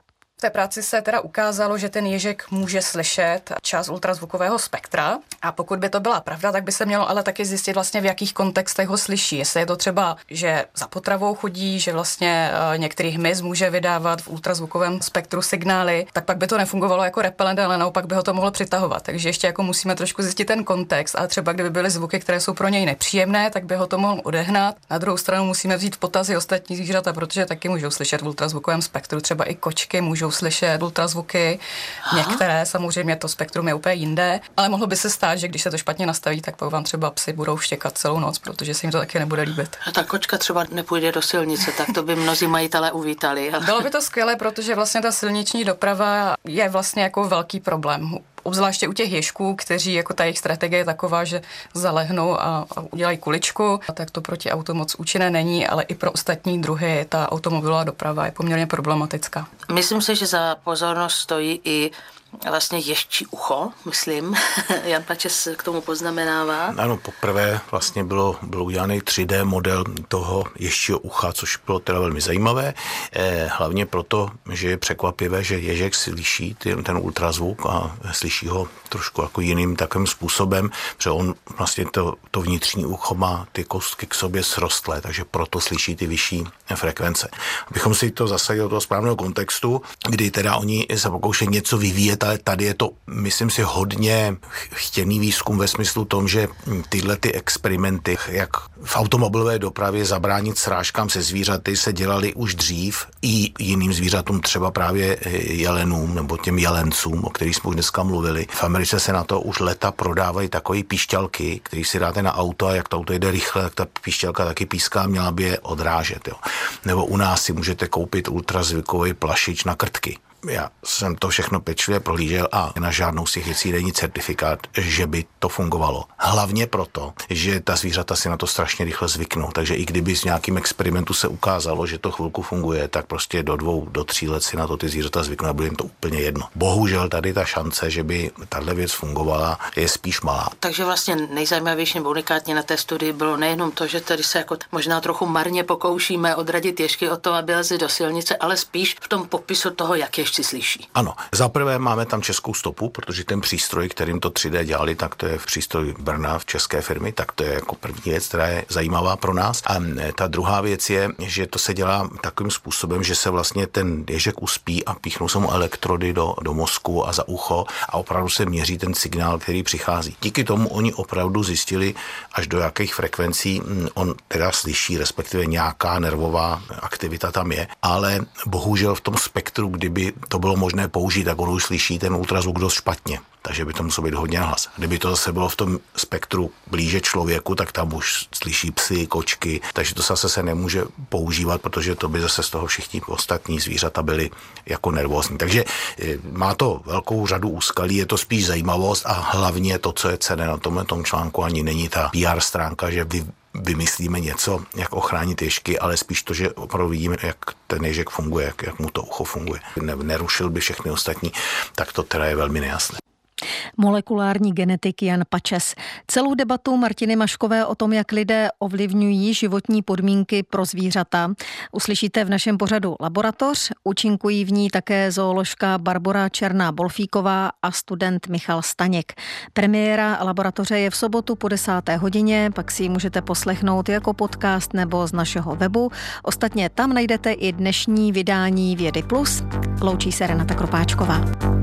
té práci se teda ukázalo, že ten ježek může slyšet část ultrazvukového spektra a pokud by to byla pravda, tak by se mělo ale taky zjistit vlastně v jakých kontextech ho slyší. Jestli je to třeba, že za potravou chodí, že vlastně některý hmyz může vydávat v ultrazvukovém spektru signály, tak pak by to nefungovalo jako repelent, ale naopak by ho to mohlo přitahovat. Takže ještě jako musíme trošku zjistit ten kontext a třeba kdyby byly zvuky, které jsou pro něj nepříjemné, tak by ho to mohlo odehnat. Na druhou stranu musíme vzít v potaz i ostatní zvířata, protože taky můžou slyšet v ultrazvukovém spektru. Třeba i kočky můžou slyšet ultrazvuky. Některé, samozřejmě to spektrum je úplně jinde, ale mohlo by se stát, že když se to špatně nastaví, tak pak vám třeba psy budou štěkat celou noc, protože se jim to taky nebude líbit. A ta kočka třeba nepůjde do silnice, tak to by mnozí majitelé uvítali. Bylo by to skvělé, protože vlastně ta silniční doprava je vlastně jako velký problém. Obzvláště u těch ježků, kteří jako ta jejich strategie je taková, že zalehnou a udělají kuličku, tak to proti autu moc účinné není, ale i pro ostatní druhy ta automobilová doprava je poměrně problematická. Myslím si, že za pozornost stojí i vlastně ježčí ucho, myslím. Jan Pačes k tomu poznamenává. Ano, poprvé vlastně bylo udělaný 3D model toho ježčího ucha, což bylo teda velmi zajímavé. Hlavně proto, že je překvapivé, že ježek slyší ten ultrazvuk a slyší ho trošku jako jiným takovým způsobem, protože on vlastně to vnitřní ucho má ty kostky k sobě srostlé, takže proto slyší ty vyšší frekvence. Abychom si to zasadili do toho správného kontextu, kdy teda oni se pokoušejí něco vyvíjet, ale tady je to, myslím si, hodně chtěný výzkum ve smyslu tom, že tyhle ty experimenty, jak v automobilové dopravě zabránit srážkám se zvířaty, se dělaly už dřív i jiným zvířatům, třeba právě jelenům nebo těm jelencům, o kterých jsme už dneska mluvili. V Americe se na to už leta prodávají takové píšťalky, které si dáte na auto a jak to auto jede rychle, tak ta píšťalka taky píská, měla by je odrážet. Jo. Nebo u nás si můžete koupit ultrazvukový plašič na krtky. Já jsem to všechno pečlivě prohlížel a na žádnou z těch věcí není certifikát, že by to fungovalo. Hlavně proto, že ta zvířata si na to strašně rychle zvyknou. Takže i kdyby z nějakým experimentu se ukázalo, že to chvilku funguje, tak prostě do 2 do 3 let si na to ty zvířata zvyknou a bude jim to úplně jedno. Bohužel tady ta šance, že by tahle věc fungovala, je spíš malá. Takže vlastně nejzajímavější nebo unikátně na té studii bylo nejenom to, že tady se jako možná trochu marně pokoušíme odradit ježky od toho, aby lezli do silnice, ale spíš v tom popisu toho, jak ježci slyší. Ano, zaprvé máme tam českou stopu, protože ten přístroj, kterým to 3D dělali, tak to je v přístroj Brna v české firmy, tak to je jako první věc, která je zajímavá pro nás. A ta druhá věc je, že to se dělá takovým způsobem, že se vlastně ten ježek uspí a píchnou se mu elektrody do mozku a za ucho a opravdu se měří ten signál, který přichází. Díky tomu oni opravdu zjistili, až do jakých frekvencí on teda slyší, respektive nějaká nervová aktivita tam je, ale bohužel v tom spektru, kdyby to bylo možné použít, tak on už slyší ten ultrazvuk dost špatně. Takže by to muselo být hodně nahlas. Kdyby to zase bylo v tom spektru blíže člověku, tak tam už slyší psy, kočky, takže to zase se nemůže používat, protože to by zase z toho všichni ostatní zvířata byli jako nervózní. Takže má to velkou řadu úskalí, je to spíš zajímavost a hlavně to, co je cenné na tom článku, ani není ta PR stránka, že vymyslíme něco, jak ochránit ježky, ale spíš to, že opravdu vidíme, jak ten ježek funguje, jak mu to ucho funguje. Nerušil by všechny ostatní, tak to teda je velmi nejasné. Molekulární genetik Jan Pačes. Celou debatu Martiny Maškové o tom, jak lidé ovlivňují životní podmínky pro zvířata, uslyšíte v našem pořadu Laboratoř. Účinkují v ní také zooložka Barbora Černá-Bolfíková a student Michal Staněk. Premiéra Laboratoře je v sobotu po 10. hodině, pak si ji můžete poslechnout jako podcast nebo z našeho webu. Ostatně tam najdete i dnešní vydání Vědy Plus. Loučí se Renata Kropáčková.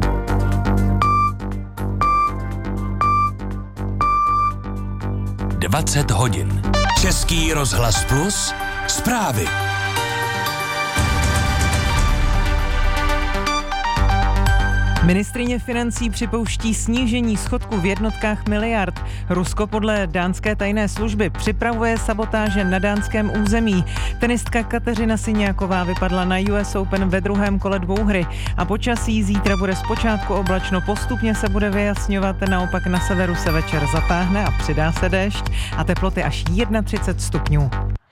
Dvacet hodin. Český rozhlas Plus. Zprávy. Ministryně financí připouští snížení schodku v jednotkách miliard. Rusko podle dánské tajné služby připravuje sabotáže na dánském území. Tenistka Kateřina Syňáková vypadla na US Open ve druhém kole dvouhry a počasí zítra bude zpočátku oblačno, postupně se bude vyjasňovat, naopak na severu se večer zatáhne a přidá se déšť a teploty až 31 stupňů.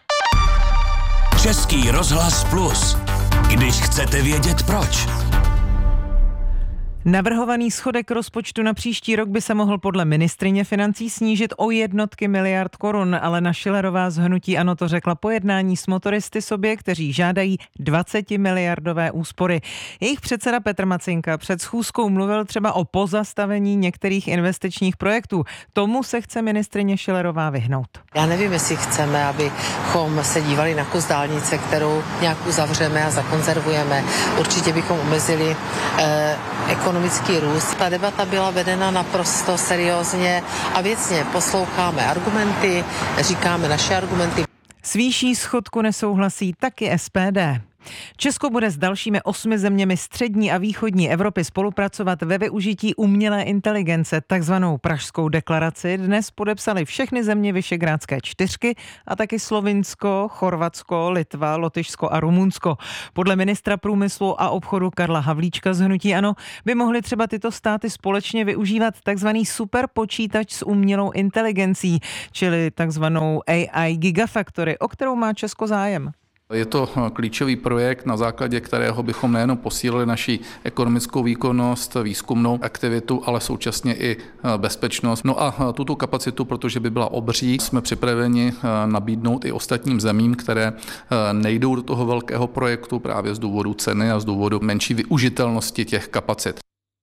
Český rozhlas Plus. Když chcete vědět proč. Navrhovaný schodek rozpočtu na příští rok by se mohl podle ministryně financí snížit o jednotky miliard korun, ale Alena Schillerová z hnutí ANO to řekla po jednání s motoristy sobě, kteří žádají 20 miliardové úspory. Jejich předseda Petr Macinka před schůzkou mluvil třeba o pozastavení některých investičních projektů. Tomu se chce ministryně Schillerová vyhnout. Já nevím, jestli chceme, abychom se dívali na kus dálnice, kterou nějak uzavřeme a zakonzervujeme. Určitě bychom omezili ekonomický růst. Ta debata byla vedena naprosto seriózně a věcně. Posloucháme argumenty, říkáme naše argumenty. S výší schodku nesouhlasí taky SPD. Česko bude s dalšími 8 zeměmi střední a východní Evropy spolupracovat ve využití umělé inteligence. Takzvanou Pražskou deklaraci dnes podepsali všechny země Visegrádské čtyřky a taky Slovinsko, Chorvatsko, Litva, Lotyšsko a Rumunsko. Podle ministra průmyslu a obchodu Karla Havlíčka z hnutí ANO by mohly třeba tyto státy společně využívat takzvaný superpočítač s umělou inteligencí, čili takzvanou AI Gigafactory, o kterou má Česko zájem. Je to klíčový projekt, na základě kterého bychom nejenom posílili naši ekonomickou výkonnost, výzkumnou aktivitu, ale současně i bezpečnost. No a tuto kapacitu, protože by byla obří, jsme připraveni nabídnout i ostatním zemím, které nejdou do toho velkého projektu právě z důvodu ceny a z důvodu menší využitelnosti těch kapacit.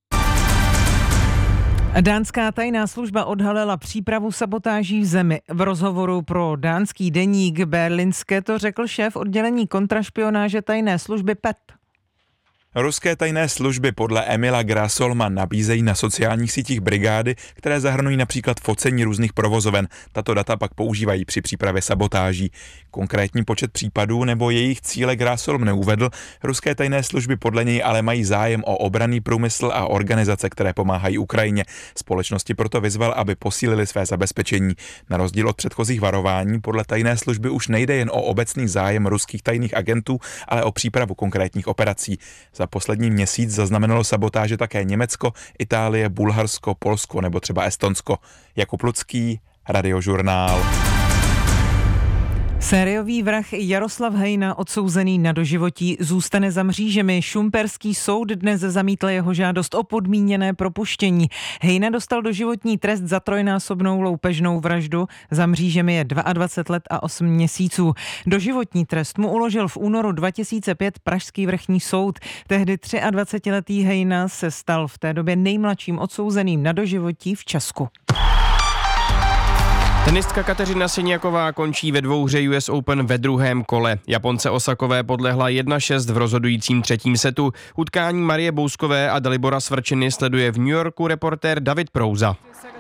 Dánská tajná služba odhalila přípravu sabotáží v zemi. V rozhovoru pro dánský deník Berlingske to řekl šéf oddělení kontrašpionáže tajné služby PET. Ruské tajné služby podle Emila Grasolma nabízejí na sociálních sítích brigády, které zahrnují například focení různých provozoven. Tato data pak používají při přípravě sabotáží. Konkrétní počet případů nebo jejich cíle Grasolm neuvedl. Ruské tajné služby podle něj ale mají zájem o obranný průmysl a organizace, které pomáhají Ukrajině. Společnosti proto vyzval, aby posílili své zabezpečení. Na rozdíl od předchozích varování podle tajné služby už nejde jen o obecný zájem ruských tajných agentů, ale o přípravu konkrétních operací. Za poslední měsíc zaznamenalo sabotáže také Německo, Itálie, Bulharsko, Polsko nebo třeba Estonsko. Jakub Lucký, Radiožurnál. Sériový vrah Jaroslav Hejna, odsouzený na doživotí, zůstane za mřížemi. Šumperský soud dnes zamítl jeho žádost o podmíněné propuštění. Hejna dostal doživotní trest za trojnásobnou loupežnou vraždu. Za mřížemi je 22 let a 8 měsíců. Doživotní trest mu uložil v únoru 2005 Pražský vrchní soud. Tehdy 23letý Hejna se stal v té době nejmladším odsouzeným na doživotí v Česku. Tenistka Kateřina Siniaková končí ve dvouhře US Open ve druhém kole. Japonce Osakové podlehla 1-6 v rozhodujícím třetím setu. Utkání Marie Bouskové a Dalibora Svrčiny sleduje v New Yorku reportér David Prouza.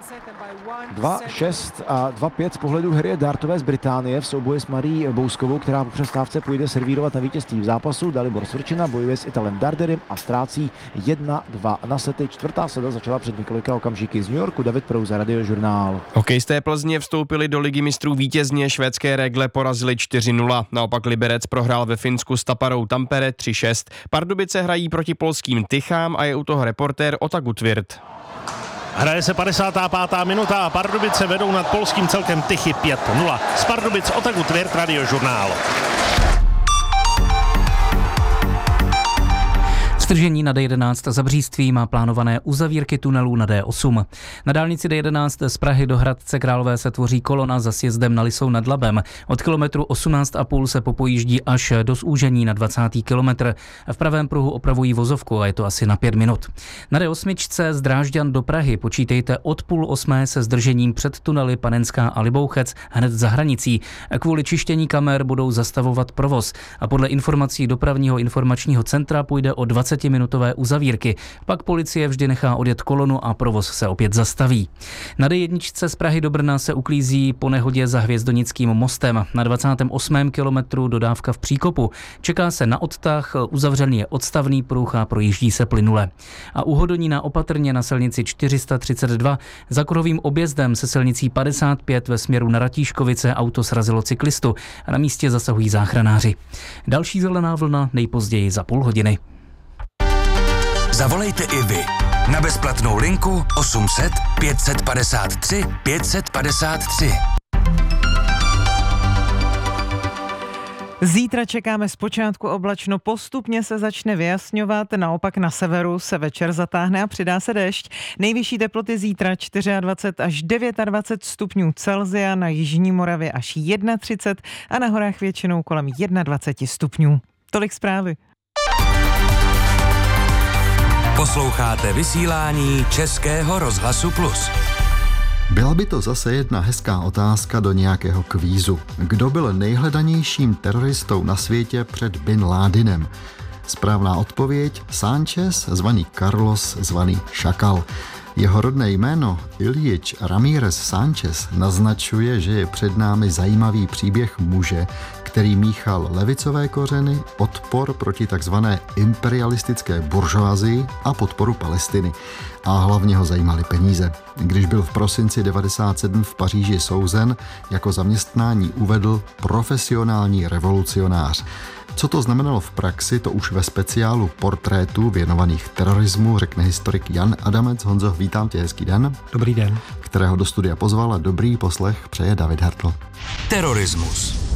2-6 a 2-5 z pohledu Harryje Dartové z Británie v souboji s Marií Bouskovou, která po přestávce půjde servírovat na vítězství v zápasu. Dalibor Svrčina bojuje s Italem Darderim a ztrácí 1-2 na sety. Čtvrtá seda začala před několika okamžiky z New Yorku. David Prouza, Radiožurnál. Hokejisté Plzně vstoupili do Ligy mistrů vítězně, švédské Rögle porazili 4-0. Naopak Liberec prohrál ve Finsku s Taparou Tampere 3-6. Pardubice hrají proti polským Tychám a je u toho reportér Ota Gutwirth. Hraje se 55. minuta a Pardubice vedou nad polským celkem Tychy 5-0. Z Pardubic Ota Gutwirth, Radiožurnál. Stržení na D11 za Bříství má plánované uzavírky tunelů na D8. Na dálnici D11 z Prahy do Hradce Králové se tvoří kolona za sjezdem na Lisou nad Labem. Od kilometru 18,5 se popojíždí až do zúžení na 20. kilometr. V pravém pruhu opravují vozovku a je to asi na 5 minut. Na D8 z Drážďan do Prahy počítejte od 7:30 se zdržením před tunely Panenská a Libouchec hned za hranicí. Kvůli čištění kamer budou zastavovat provoz a podle informací dopravního informačního centra půjde o 20minutové uzavírky. Pak policie vždy nechá odjet kolonu a provoz se opět zastaví. Na D1 z Prahy do Brna se uklízí po nehodě za Hvězdonickým mostem. Na 28. kilometru dodávka v Příkopu. Čeká se na odtah, uzavřený je odstavný pruh a projíždí se plynule. A u Hodonína opatrně na silnici 432 za kruhovým objezdem se silnicí 55 ve směru na Ratíškovice auto srazilo cyklistu a na místě zasahují záchranáři. Další zelená vlna nejpozději za půl hodiny. Zavolejte i vy na bezplatnou linku 800 553 553. Zítra čekáme zpočátku oblačno, postupně se začne vyjasňovat, naopak na severu se večer zatáhne a přidá se déšť. Nejvyšší teploty zítra 24 až 29 stupňů Celsia, na jižní Moravě až 31 a na horách většinou kolem 21 stupňů. Tolik zprávy. Posloucháte vysílání Českého rozhlasu Plus. Byla by to zase jedna hezká otázka do nějakého kvízu. Kdo byl nejhledanějším teroristou na světě před Bin Ládinem? Správná odpověď: Sánchez, zvaný Carlos, zvaný Šakal. Jeho rodné jméno Ilyich Ramírez Sánchez naznačuje, že je před námi zajímavý příběh muže, který míchal levicové kořeny, odpor proti takzvané imperialistické buržoazii a podporu Palestiny. A hlavně ho zajímaly peníze. Když byl v prosinci 1997 v Paříži souzen, jako zaměstnání uvedl profesionální revolucionář. Co to znamenalo v praxi, to už ve speciálu portrétů věnovaných terorismu řekne historik Jan Adamec. Honzo, vítám tě, hezký den. Dobrý den. Kterého do studia pozval a dobrý poslech přeje David Hertl. Terorismus.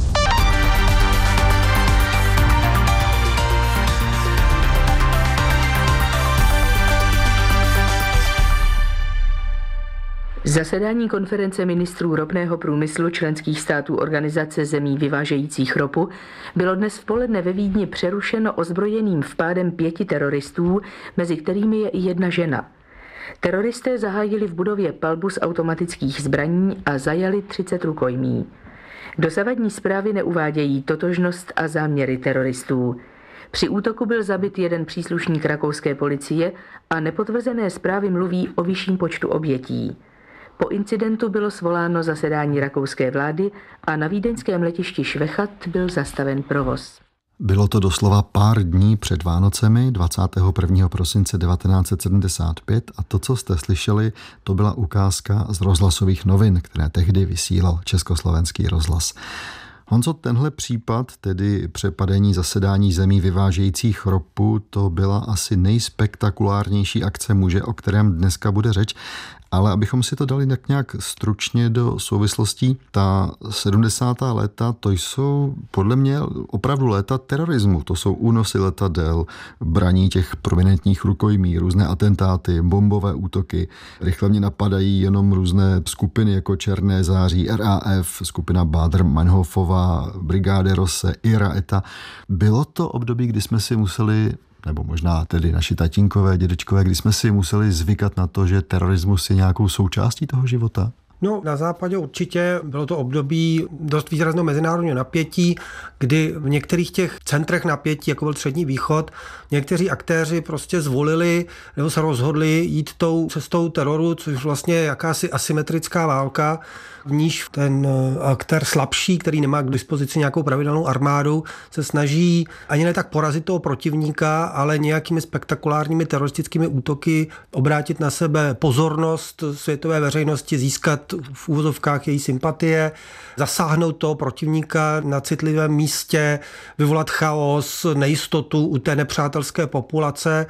Zasedání konference ministrů ropného průmyslu členských států Organizace zemí vyvážejících ropu bylo dnes v poledne ve Vídni přerušeno ozbrojeným vpádem 5 teroristů, mezi kterými je i jedna žena. Teroristé zahájili v budově palbu z automatických zbraní a zajali 30 rukojmí. Dosavadní zprávy neuvádějí totožnost a záměry teroristů. Při útoku byl zabit jeden příslušník rakouské policie a nepotvrzené zprávy mluví o vyšším počtu obětí. Po incidentu bylo svoláno zasedání rakouské vlády a na vídeňském letišti Švechat byl zastaven provoz. Bylo to doslova pár dní před Vánocemi, 21. prosince 1975, a to, co jste slyšeli, to byla ukázka z rozhlasových novin, které tehdy vysílal Československý rozhlas. Honzo, tenhle případ, tedy přepadení zasedání zemí vyvážejících ropu, to byla asi nejspektakulárnější akce muže, o kterém dneska bude řeč. Ale abychom si to dali tak nějak stručně do souvislostí, ta 70. léta, to jsou podle mě opravdu léta terorismu. To jsou únosy letadel, braní těch prominentních rukojmí, různé atentáty, bombové útoky. Rychle mě napadají jenom různé skupiny jako Černé září, RAF, skupina Baader-Meinhofová, Brigáde Rosse, Ira Eta. Bylo to období, kdy jsme si museli, nebo možná tedy naši tatínkové, dědečkové, kdy jsme si museli zvykat na to, že terorismus je nějakou součástí toho života? No, na západě určitě bylo to období dost výrazného mezinárodního napětí, kdy v některých těch centrech napětí, jako byl Střední východ, někteří aktéři prostě zvolili nebo se rozhodli jít tou cestou teroru, což vlastně je jakási asymetrická válka, v níž ten aktér slabší, který nemá k dispozici nějakou pravidelnou armádu, se snaží ani ne tak porazit toho protivníka, ale nějakými spektakulárními teroristickými útoky obrátit na sebe pozornost světové veřejnosti, získat v úvozovkách její sympatie, zasáhnout toho protivníka na citlivém místě, vyvolat chaos, nejistotu u té nepřátelské populace.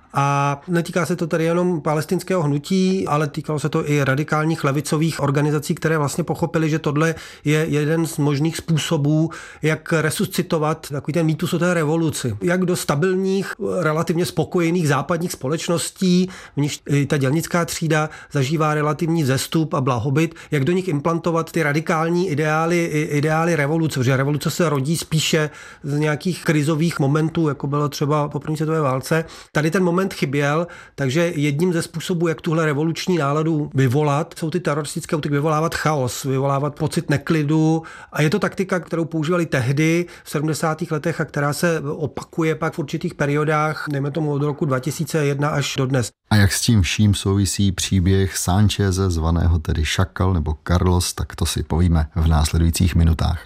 A netýká se to tady jenom palestinského hnutí, ale týkalo se to i radikálních levicových organizací, které vlastně pochopili, že tohle je jeden z možných způsobů, jak resuscitovat takový ten mýtus o té revoluci. Jak do stabilních, relativně spokojených západních společností, v nichž ta dělnická třída zažívá relativní vzestup a blahobyt, jak do nich implantovat ty radikální ideály revoluce, protože revoluce se rodí spíše z nějakých krizových momentů, jako bylo třeba po první světové válce. Tady ten moment chyběl, takže jedním ze způsobů, jak tuhle revoluční náladu vyvolat, jsou ty teroristické útoky, vyvolávat chaos, vyvolávat pocit neklidu, a je to taktika, kterou používali tehdy v 70. letech a která se opakuje pak v určitých periodách, dejme tomu od roku 2001 až do dnes. A jak s tím vším souvisí příběh Sáncheze, zvaného tedy Šakal nebo Carlos, tak to si povíme v následujících minutách.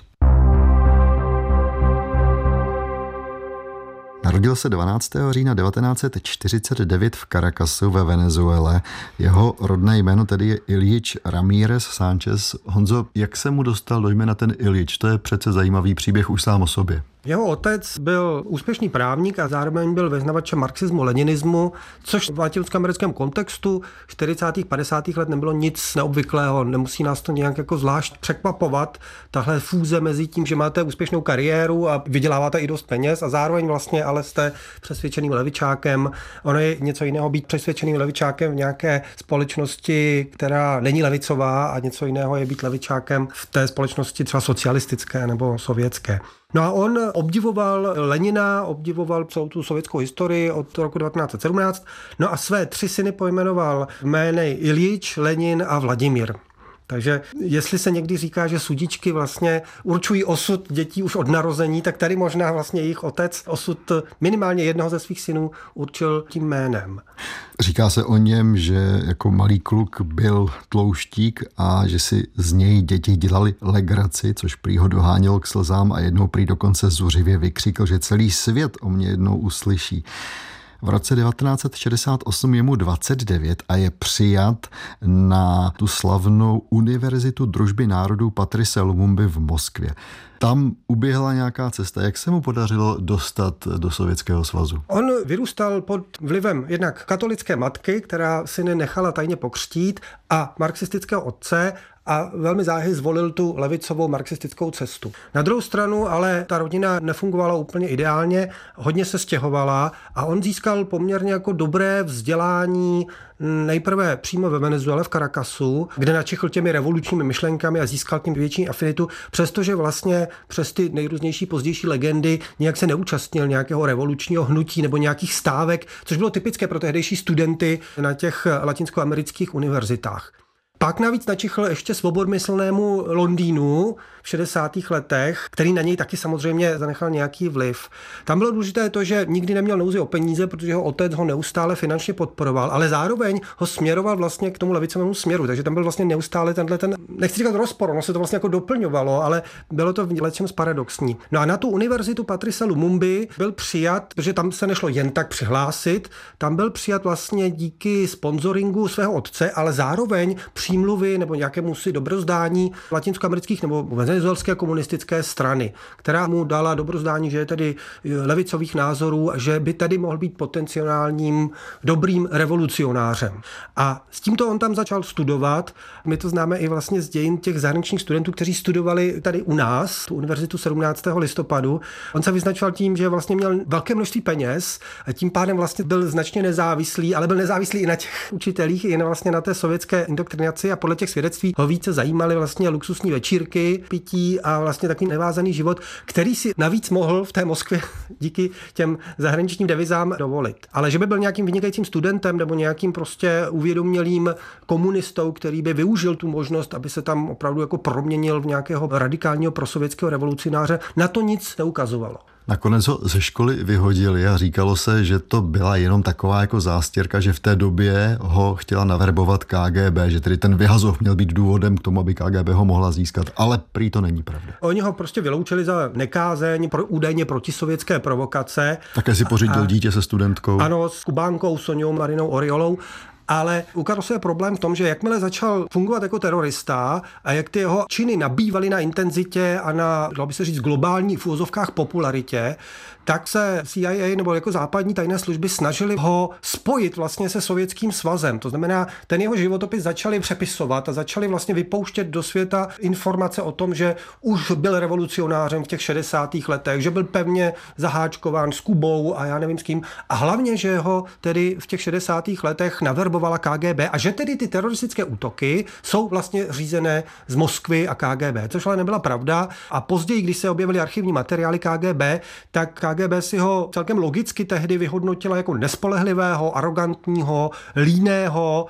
Narodil se 12. října 1949 v Caracasu ve Venezuele. Jeho rodné jméno tedy je Ilyich Ramírez Sánchez. Honzo, jak se mu dostal do jména ten Ilyich? To je přece zajímavý příběh už sám o sobě. Jeho otec byl úspěšný právník a zároveň byl vyznavačem marxismu, leninismu, což v latinskoamerickém kontextu 40. 50. let nebylo nic neobvyklého, nemusí nás to nějak jako zvlášť překvapovat, tahle fúze mezi tím, že máte úspěšnou kariéru a vyděláváte i dost peněz a zároveň vlastně ale jste přesvědčeným levičákem. Ono je něco jiného být přesvědčeným levičákem v nějaké společnosti, která není levicová, a něco jiného je být levičákem v té společnosti třeba socialistické nebo sovětské. No a on obdivoval Lenina, obdivoval celou tu sovětskou historii od roku 1917, no a své 3 syny pojmenoval jmény Iljič, Lenin a Vladimír. Takže jestli se někdy říká, že sudičky vlastně určují osud dětí už od narození, tak tady možná vlastně jejich otec osud minimálně jednoho ze svých synů určil tím jménem. Říká se o něm, že jako malý kluk byl tlouštík a že si z něj děti dělali legraci, což prý ho dohánělo k slzám a jednou prý dokonce zuřivě vykřikl, že celý svět o mě jednou uslyší. V roce 1968 je mu 29 a je přijat na tu slavnou Univerzitu družby národů Patrice Lumumby v Moskvě. Tam uběhla nějaká cesta. Jak se mu podařilo dostat do Sovětského svazu? On vyrůstal pod vlivem jednak katolické matky, která syny nechala tajně pokřtít, a marxistického otce, a velmi záhy zvolil tu levicovou marxistickou cestu. Na druhou stranu ale ta rodina nefungovala úplně ideálně, hodně se stěhovala a on získal poměrně jako dobré vzdělání nejprve přímo ve Venezuele v Caracasu, kde načichl těmi revolučními myšlenkami a získal tím větší afinitu, přestože vlastně přes ty nejrůznější pozdější legendy nějak se neúčastnil nějakého revolučního hnutí nebo nějakých stávek, což bylo typické pro tehdejší studenty na těch latinskoamerických univerzitách. Pak navíc načichl ještě svobodmyslnému Londýnu v 60. letech, který na něj taky samozřejmě zanechal nějaký vliv. Tam bylo důležité to, že nikdy neměl nouzi o peníze, protože jeho otec ho neustále finančně podporoval, ale zároveň ho směroval vlastně k tomu levicovému směru, takže tam byl vlastně neustále ten, nechci říkat rozpor, ono se to vlastně jako doplňovalo, ale bylo to v něčem paradoxní. No a na tu univerzitu Patrice Lumumby byl přijat, protože tam se nešlo jen tak přihlásit, tam byl přijat vlastně díky sponzoringu svého otce, ale zároveň přímluvy nebo nějakému si dobrozdání latinskoamerických nebo venezuelské komunistické strany, která mu dala dobrozdání, že je tedy levicových názorů a že by tady mohl být potenciálním dobrým revolucionářem. A s tímto on tam začal studovat. My to známe i vlastně z dějin těch zahraničních studentů, kteří studovali tady u nás, tu univerzitu 17. listopadu. On se vyznačoval tím, že vlastně měl velké množství peněz a tím pádem vlastně byl značně nezávislý, ale byl nezávislý i na těch učitelích, i vlastně na té sovětské indoktrinaci a podle těch svědectví ho více zajímaly vlastně luxusní večírky, pití a vlastně takový nevázaný život, který si navíc mohl v té Moskvě díky těm zahraničním devizám dovolit. Ale že by byl nějakým vynikajícím studentem nebo nějakým prostě uvědomělým komunistou, který by využil tu možnost, aby se tam opravdu jako proměnil v nějakého radikálního prosovětského revolucionáře, na to nic neukazovalo. Nakonec ho ze školy vyhodili a říkalo se, že to byla jenom taková jako zástěrka, že v té době ho chtěla naverbovat KGB, že tedy ten vyhazov měl být důvodem k tomu, aby KGB ho mohla získat, ale prý to není pravda. Oni ho prostě vyloučili za nekázeň, údajně protisovětské provokace. Také si pořídil dítě se studentkou. Ano, s Kubánkou Soňou Marinou Oriolou. Ale ukázal se problém v tom, že jakmile začal fungovat jako terorista a jak ty jeho činy nabývaly na intenzitě a na, dalo by se říct, globální v úvozovkách popularitě, tak se CIA nebo jako západní tajné služby snažili ho spojit vlastně se Sovětským svazem. To znamená, ten jeho životopis začali přepisovat a začali vlastně vypouštět do světa informace o tom, že už byl revolucionářem v těch 60. letech, že byl pevně zaháčkován s Kubou a já nevím s kým. A hlavně, že ho tedy v těch 60. letech naverbovala KGB a že tedy ty teroristické útoky jsou vlastně řízené z Moskvy a KGB, což ale nebyla pravda. A později, když se objevily archivní materiály KGB, tak KGB si ho celkem logicky tehdy vyhodnotila jako nespolehlivého, arrogantního, líného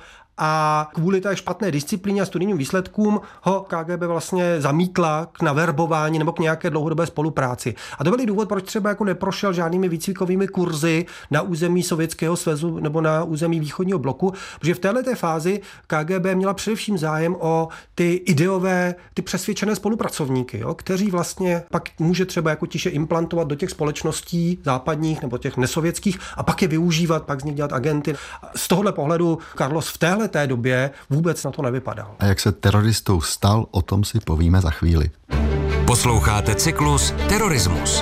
a kvůli té špatné disciplíně a studijním výsledkům ho KGB vlastně zamítla k naverbování nebo k nějaké dlouhodobé spolupráci. A to byl důvod, proč třeba jako neprošel žádnými výcvikovými kurzy na území Sovětského svazu nebo na území východního bloku, protože v této fázi KGB měla především zájem o ty ideové, ty přesvědčené spolupracovníky, jo, kteří vlastně pak může třeba jako tiše implantovat do těch společností západních nebo těch nesovětských a pak je využívat, pak z nich dělat agenty. Z tohohle pohledu Carlos v té době vůbec na to nevypadal. A jak se teroristou stal, o tom si povíme za chvíli. Posloucháte cyklus Terorismus.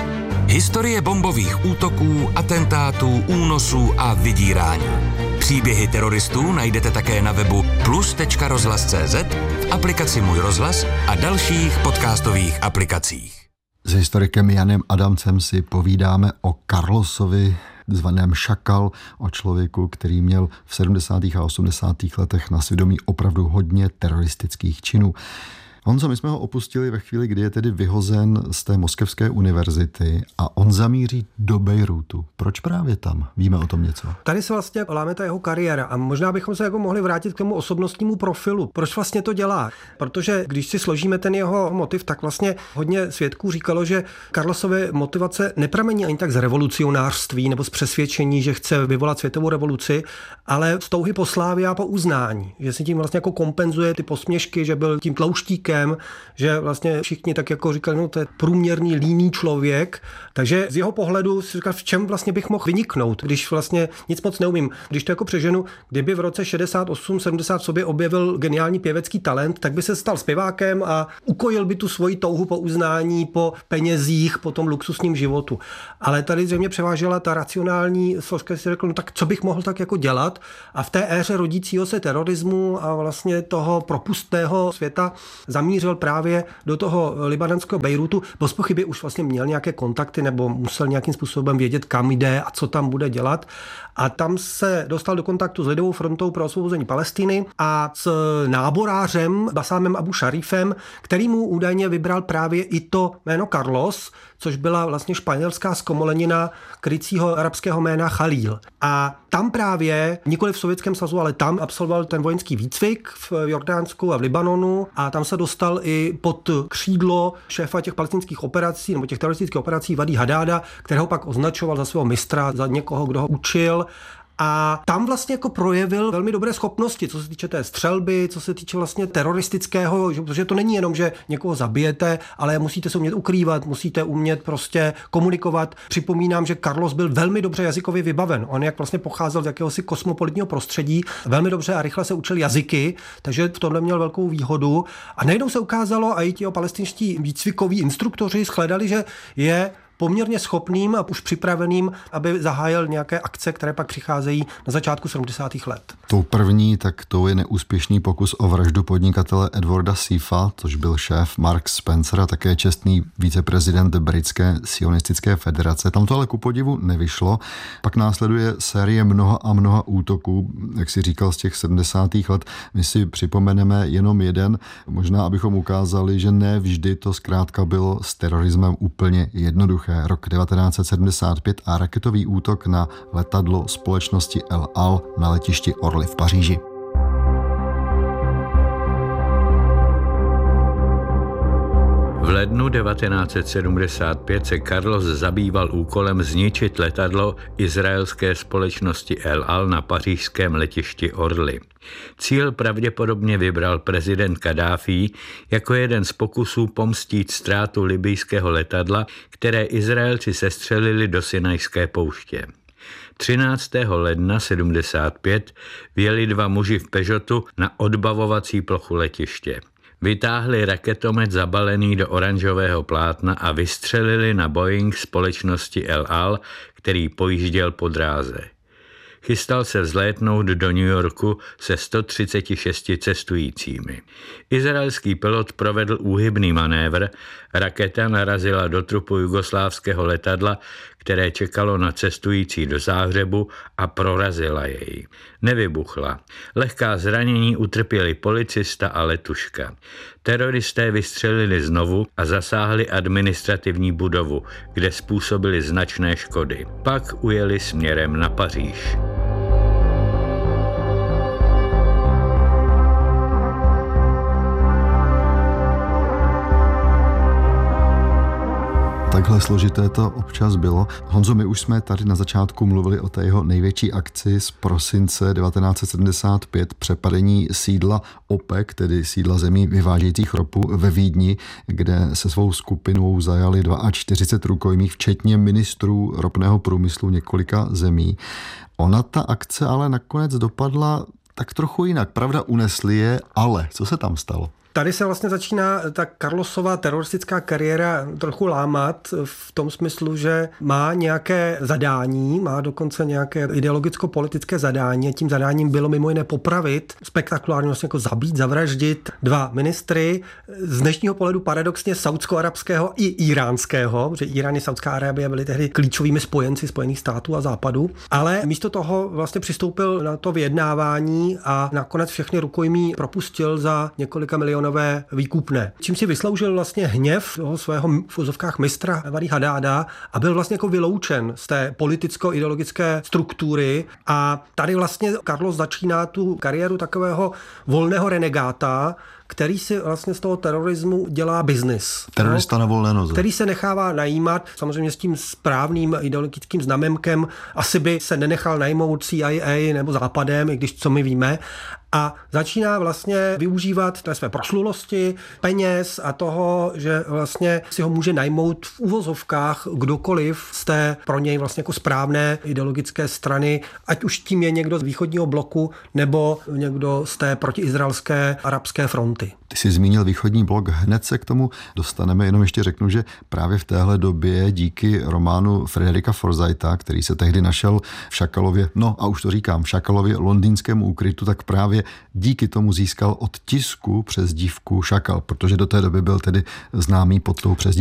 Historie bombových útoků, atentátů, únosů a vydírání. Příběhy teroristů najdete také na webu plus.rozhlas.cz, v aplikaci Můj rozhlas a dalších podcastových aplikacích. S historikem Janem Adamcem si povídáme o Carlosovi, zvaném Šakal, o člověku, který měl v 70. a 80. letech na svědomí opravdu hodně teroristických činů. Honzo, my jsme ho opustili ve chvíli, kdy je tedy vyhozen z té Moskevské univerzity a on zamíří do Bejrútu. Proč právě tam? Víme o tom něco? Tady se vlastně láme ta jeho kariéra a možná bychom se jako mohli vrátit k tomu osobnostnímu profilu. Proč vlastně to dělá? Protože když si složíme ten jeho motiv, tak vlastně hodně svědků říkalo, že Carlosovy motivace nepramení ani tak z revolucionářství nebo z přesvědčení, že chce vyvolat světovou revoluci, ale z touhy po slávě a po uznání. Že si tím vlastně jako kompenzuje ty posměšky, že byl tím tlouštíkem, že vlastně všichni tak jako říkali, no to je průměrný líný člověk, takže z jeho pohledu si říkal, v čem vlastně bych mohl vyniknout, když vlastně nic moc neumím. Když to jako přeženu, kdyby v roce 68-70 v sobě objevil geniální pěvecký talent, tak by se stal zpěvákem a ukojil by tu svoji touhu po uznání, po penězích, po tom luxusním životu. Ale tady zřejmě převážela ta racionální složka, si řekl, no tak co bych mohl tak jako dělat, a v té éře rodícího se terorismu a vlastně toho propustného světa zamířil právě do toho libanonského Bejrútu. Bez pochyby už vlastně měl nějaké kontakty nebo musel nějakým způsobem vědět, kam jde a co tam bude dělat. A tam se dostal do kontaktu s Lidovou frontou pro osvobození Palestiny a s náborářem Basámem Abu Šarifem, který mu údajně vybral právě i to jméno Carlos, což byla vlastně španělská zkomolenina krycího arabského jména Chalíl. A tam právě, nikoli v Sovětském svazu, ale tam absolvoval ten vojenský výcvik v Jordánsku a v Libanonu a tam se dostal i pod křídlo šéfa těch palestinských operací nebo těch teroristických operací Vadí Hadáda, kterého pak označoval za svého mistra, za někoho, kdo ho učil. A tam vlastně jako projevil velmi dobré schopnosti, co se týče té střelby, co se týče vlastně teroristického, protože to není jenom, že někoho zabijete, ale musíte se umět ukrývat, musíte umět prostě komunikovat. Připomínám, že Carlos byl velmi dobře jazykově vybaven. On jak vlastně pocházel z jakéhosi kosmopolitního prostředí, velmi dobře a rychle se učil jazyky, takže v tomhle měl velkou výhodu. A najednou se ukázalo, a i ti palestinští výcvikoví instruktoři shledali, že je poměrně schopným a už připraveným, aby zahájil nějaké akce, které pak přicházejí na začátku 70. let. Tou první, tak to je neúspěšný pokus o vraždu podnikatele Edwarda Seafa, což byl šéf Mark Spencer a také čestný viceprezident britské sionistické federace. Tam to ale ku podivu nevyšlo. Pak následuje série mnoha a mnoha útoků, jak si říkal, z těch 70. let. My si připomeneme jenom jeden, možná abychom ukázali, že ne vždy to zkrátka bylo s terorismem úplně jednoduché. Rok 1975 a raketový útok na letadlo společnosti El Al na letišti Orly v Paříži. V lednu 1975 se Carlos zabýval úkolem zničit letadlo izraelské společnosti El Al na pařížském letišti Orly. Cíl pravděpodobně vybral prezident Kaddáfí jako jeden z pokusů pomstít ztrátu libyjského letadla, které Izraelci sestřelili do Sinajské pouště. 13. ledna 75 vjeli dva muži v Peugeotu na odbavovací plochu letiště. Vytáhli raketomet zabalený do oranžového plátna a vystřelili na Boeing společnosti El Al, který pojížděl po dráze. Chystal se vzlétnout do New Yorku se 136 cestujícími. Izraelský pilot provedl úhybný manévr, raketa narazila do trupu jugoslávského letadla, které čekalo na cestující do Záhřebu, a prorazila jej. Nevybuchla. Lehká zranění utrpěli policista a letuška. Teroristé vystřelili znovu a zasáhli administrativní budovu, kde způsobili značné škody. Pak ujeli směrem na Paříž. Takhle složité to občas bylo. Honzo, my už jsme tady na začátku mluvili o té jeho největší akci z prosince 1975, přepadení sídla OPEC, tedy sídla zemí vyvážejících ropu ve Vídni, kde se svou skupinou zajali 42 rukojmích, včetně ministrů ropného průmyslu několika zemí. Ona ta akce ale nakonec dopadla tak trochu jinak. Pravda, unesli je, ale co se tam stalo? Tady se vlastně začíná ta Carlosova teroristická kariéra trochu lámat v tom smyslu, že má nějaké zadání, má dokonce nějaké ideologicko-politické zadání a tím zadáním bylo mimo jiné popravit, spektakulárně vlastně jako zabít, zavraždit 2 ministry, z dnešního pohledu paradoxně saudsko-arabského i iránského, protože Irán i Saudská Arábie byly tehdy klíčovými spojenci Spojených států a Západu, ale místo toho vlastně přistoupil na to vyjednávání a nakonec všechny rukojmí propustil za několika milionové výkupné. Čím si vysloužil vlastně hněv toho svého v uvozovkách mistra Evady Hadáda a byl vlastně jako vyloučen z té politicko-ideologické struktury a tady vlastně Carlos začíná tu kariéru takového volného renegáta, který si vlastně z toho terorismu dělá biznis. Terorista na volné noze. Který se nechává najímat, samozřejmě s tím správným ideologickým znamenkem, asi by se nenechal najmout CIA nebo Západem, i když co my víme, a začíná vlastně využívat té své proslulosti, peněz a toho, že vlastně si ho může najmout v uvozovkách kdokoliv z té pro něj vlastně jako správné ideologické strany, ať už tím je někdo z východního bloku nebo někdo z té protiizraelské arabské fronty. Ty jsi zmínil východní blok, hned se k tomu dostaneme, jenom ještě řeknu, že právě v téhle době díky románu Frederika Forsytha, který se tehdy našel v Šakalově, no a už to říkám, v Šakalově londýnskému úkrytu, tak právě díky tomu získal od tisku přezdívku Šakal, protože do té doby byl tedy známý pod tou přezdívkou